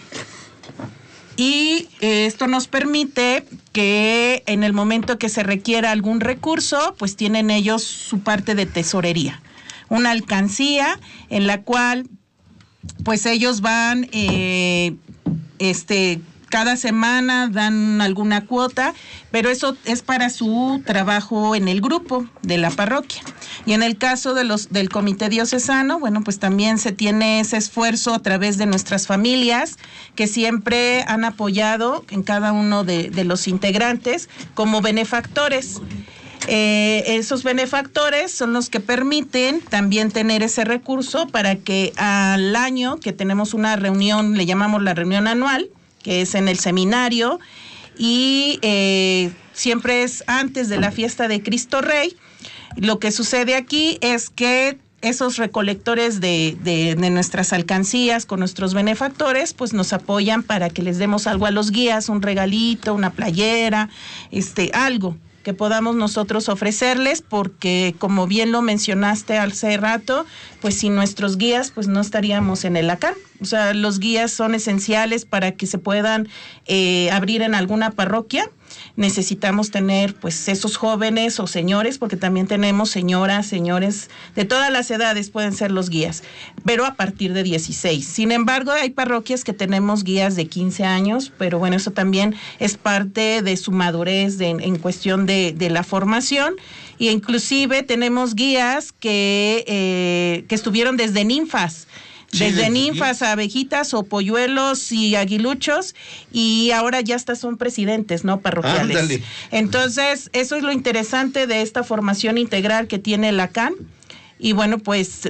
Y eh, esto nos permite que en el momento que se requiera algún recurso, pues tienen ellos su parte de tesorería, una alcancía en la cual pues ellos van, eh, este, cada semana dan alguna cuota, pero eso es para su trabajo en el grupo de la parroquia. Y en el caso de los del comité diocesano, bueno, pues también se tiene ese esfuerzo a través de nuestras familias, que siempre han apoyado en cada uno de, de los integrantes como benefactores. Eh, esos benefactores son los que permiten también tener ese recurso para que al año que tenemos una reunión, le llamamos la reunión anual, que es en el seminario, y eh, siempre es antes de la fiesta de Cristo Rey. Lo que sucede aquí es que esos recolectores de, de, de nuestras alcancías con nuestros benefactores, pues nos apoyan para que les demos algo a los guías, un regalito, una playera, este, algo que podamos nosotros ofrecerles, porque como bien lo mencionaste hace rato, pues sin nuestros guías pues no estaríamos en el A C A N. O sea, los guías son esenciales para que se puedan eh, abrir en alguna parroquia. Necesitamos tener pues esos jóvenes o señores, porque también tenemos señoras, señores de todas las edades pueden ser los guías, pero a partir de dieciséis. Sin embargo, hay parroquias que tenemos guías de quince años, pero bueno, eso también es parte de su madurez de, en cuestión de, de la formación. Y inclusive tenemos guías que, eh, que estuvieron desde ninfas. Desde ninfas a abejitas o polluelos y aguiluchos, y ahora ya hasta son presidentes, ¿no? Parroquiales. Ándale. Entonces, eso es lo interesante de esta formación integral que tiene la C A N. Y bueno, pues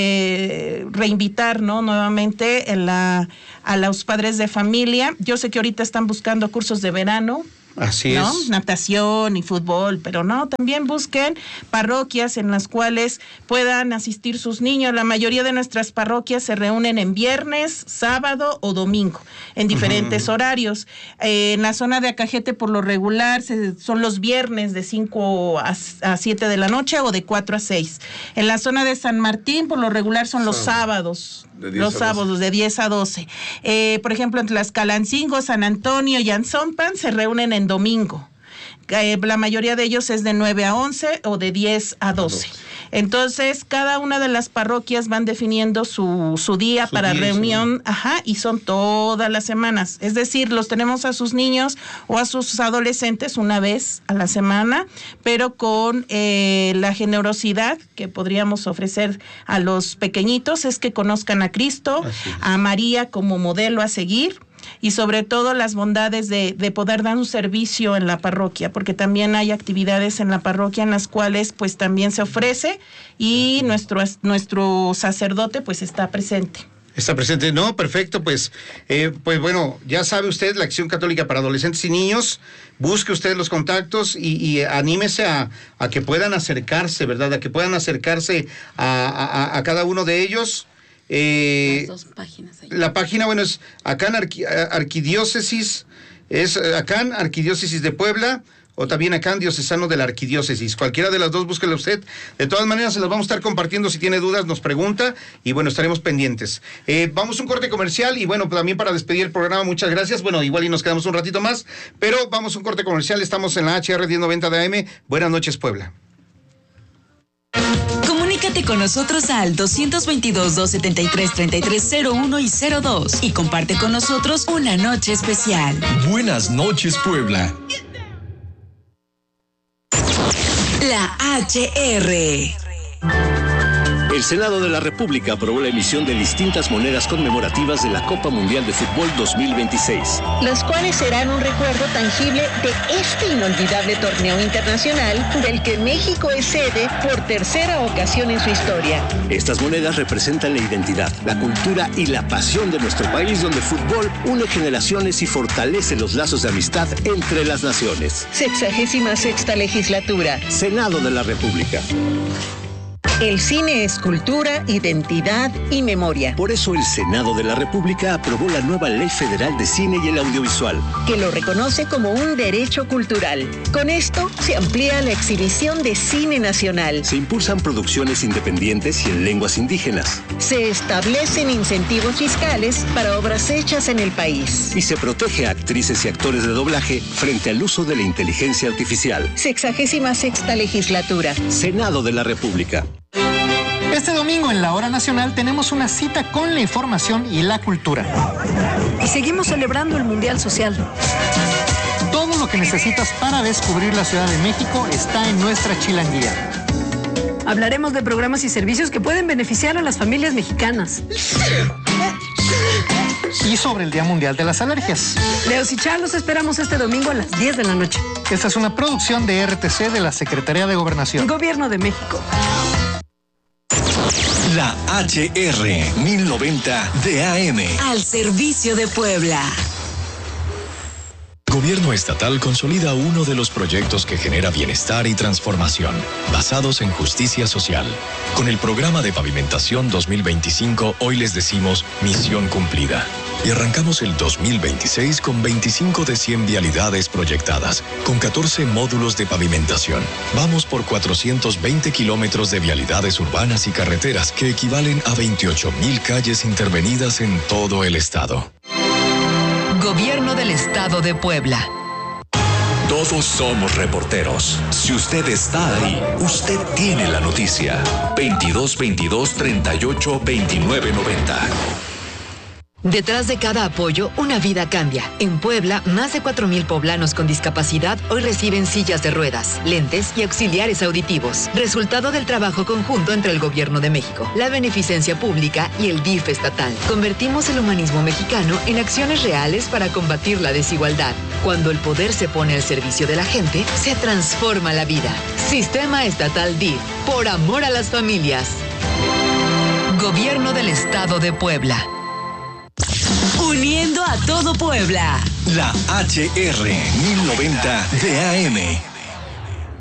re, reinvitar, ¿no? Nuevamente en la, a los padres de familia. Yo sé que ahorita están buscando cursos de verano. Así ¿no? es. Natación y fútbol, pero no, también busquen parroquias en las cuales puedan asistir sus niños. La mayoría de nuestras parroquias se reúnen en viernes, sábado o domingo, en diferentes uh-huh. horarios. Eh, en la zona de Acajete, por lo regular, se, son los viernes de cinco a siete de la noche o de cuatro a seis. En la zona de San Martín, por lo regular, son los sábados. Los sábados de diez a doce. Eh, por ejemplo, en Tlaxcalancingo, San Antonio y Anzompan se reúnen en domingo. Eh, la mayoría de ellos es de nueve a once o de diez a doce. Entonces, cada una de las parroquias van definiendo su, su día su para día, reunión, ajá, y son todas las semanas. Es decir, los tenemos a sus niños o a sus adolescentes una vez a la semana, pero con eh, la generosidad que podríamos ofrecer a los pequeñitos es que conozcan a Cristo, a María como modelo a seguir, y sobre todo las bondades de, de poder dar un servicio en la parroquia, porque también hay actividades en la parroquia en las cuales pues también se ofrece y nuestro, nuestro sacerdote pues está presente. Está presente, no, perfecto, pues, eh, pues bueno, ya sabe usted, la Acción Católica para Adolescentes y Niños, busque usted los contactos y, y anímese a, a que puedan acercarse, ¿verdad? A que puedan acercarse a, a, a cada uno de ellos. Eh, Las dos páginas ahí. La página, bueno, es acá en Arqui, Arquidiócesis, es acá en Arquidiócesis de Puebla, o también acá en Diocesano de la Arquidiócesis. Cualquiera de las dos, búsquela usted. De todas maneras, se las vamos a estar compartiendo. Si tiene dudas, nos pregunta y bueno, estaremos pendientes. Eh, vamos a un corte comercial y bueno, también para despedir el programa, muchas gracias. Bueno, igual y nos quedamos un ratito más, pero vamos a un corte comercial. Estamos en la H R diez noventa de A M. Buenas noches, Puebla. Comunícate con nosotros al doscientos veintidós, doscientos setenta y tres, treinta y tres cero uno y cero dos y comparte con nosotros una noche especial. Buenas noches, Puebla. La H R. El Senado de la República aprobó la emisión de distintas monedas conmemorativas de la Copa Mundial de Fútbol dos mil veintiséis. Las cuales serán un recuerdo tangible de este inolvidable torneo internacional del que México es sede por tercera ocasión en su historia. Estas monedas representan la identidad, la cultura y la pasión de nuestro país, donde el fútbol une generaciones y fortalece los lazos de amistad entre las naciones. Sexagésima sexta legislatura. Senado de la República. El cine es cultura, identidad y memoria. Por eso el Senado de la República aprobó la nueva Ley Federal de Cine y el Audiovisual, que lo reconoce como un derecho cultural. Con esto se amplía la exhibición de cine nacional. Se impulsan producciones independientes y en lenguas indígenas. Se establecen incentivos fiscales para obras hechas en el país. Y se protege a actrices y actores de doblaje frente al uso de la inteligencia artificial. Sexagésima sexta legislatura. Senado de la República. Este domingo en la Hora Nacional tenemos una cita con la información y la cultura. Y seguimos celebrando el Mundial Social. Todo lo que necesitas para descubrir la Ciudad de México está en nuestra chilanguía. Hablaremos de programas y servicios que pueden beneficiar a las familias mexicanas. Y sobre el Día Mundial de las Alergias. Leos y Char los esperamos este domingo a las diez de la noche. Esta es una producción de R T C de la Secretaría de Gobernación. Gobierno de México. La H R mil noventa de A M. Al servicio de Puebla. Gobierno estatal consolida uno de los proyectos que genera bienestar y transformación, basados en justicia social. Con el programa de pavimentación dos mil veinticinco, hoy les decimos misión cumplida. Y arrancamos el dos mil veintiséis con veinticinco de cien vialidades proyectadas, con catorce módulos de pavimentación. Vamos por cuatrocientos veinte kilómetros de vialidades urbanas y carreteras, que equivalen a veintiocho mil calles intervenidas en todo el estado. Gobierno del Estado de Puebla. Todos somos reporteros. Si usted está ahí, usted tiene la noticia. veintidós veintidós treinta y ocho veintinueve noventa. Detrás de cada apoyo, una vida cambia. En Puebla, más de cuatro mil poblanos con discapacidad hoy reciben sillas de ruedas, lentes y auxiliares auditivos. Resultado del trabajo conjunto entre el Gobierno de México, la Beneficencia Pública y el D I F estatal. Convertimos el humanismo mexicano en acciones reales para combatir la desigualdad. Cuando el poder se pone al servicio de la gente, se transforma la vida. Sistema Estatal D I F, por amor a las familias. Gobierno del Estado de Puebla. Uniendo a todo Puebla. La H R mil noventa D A M.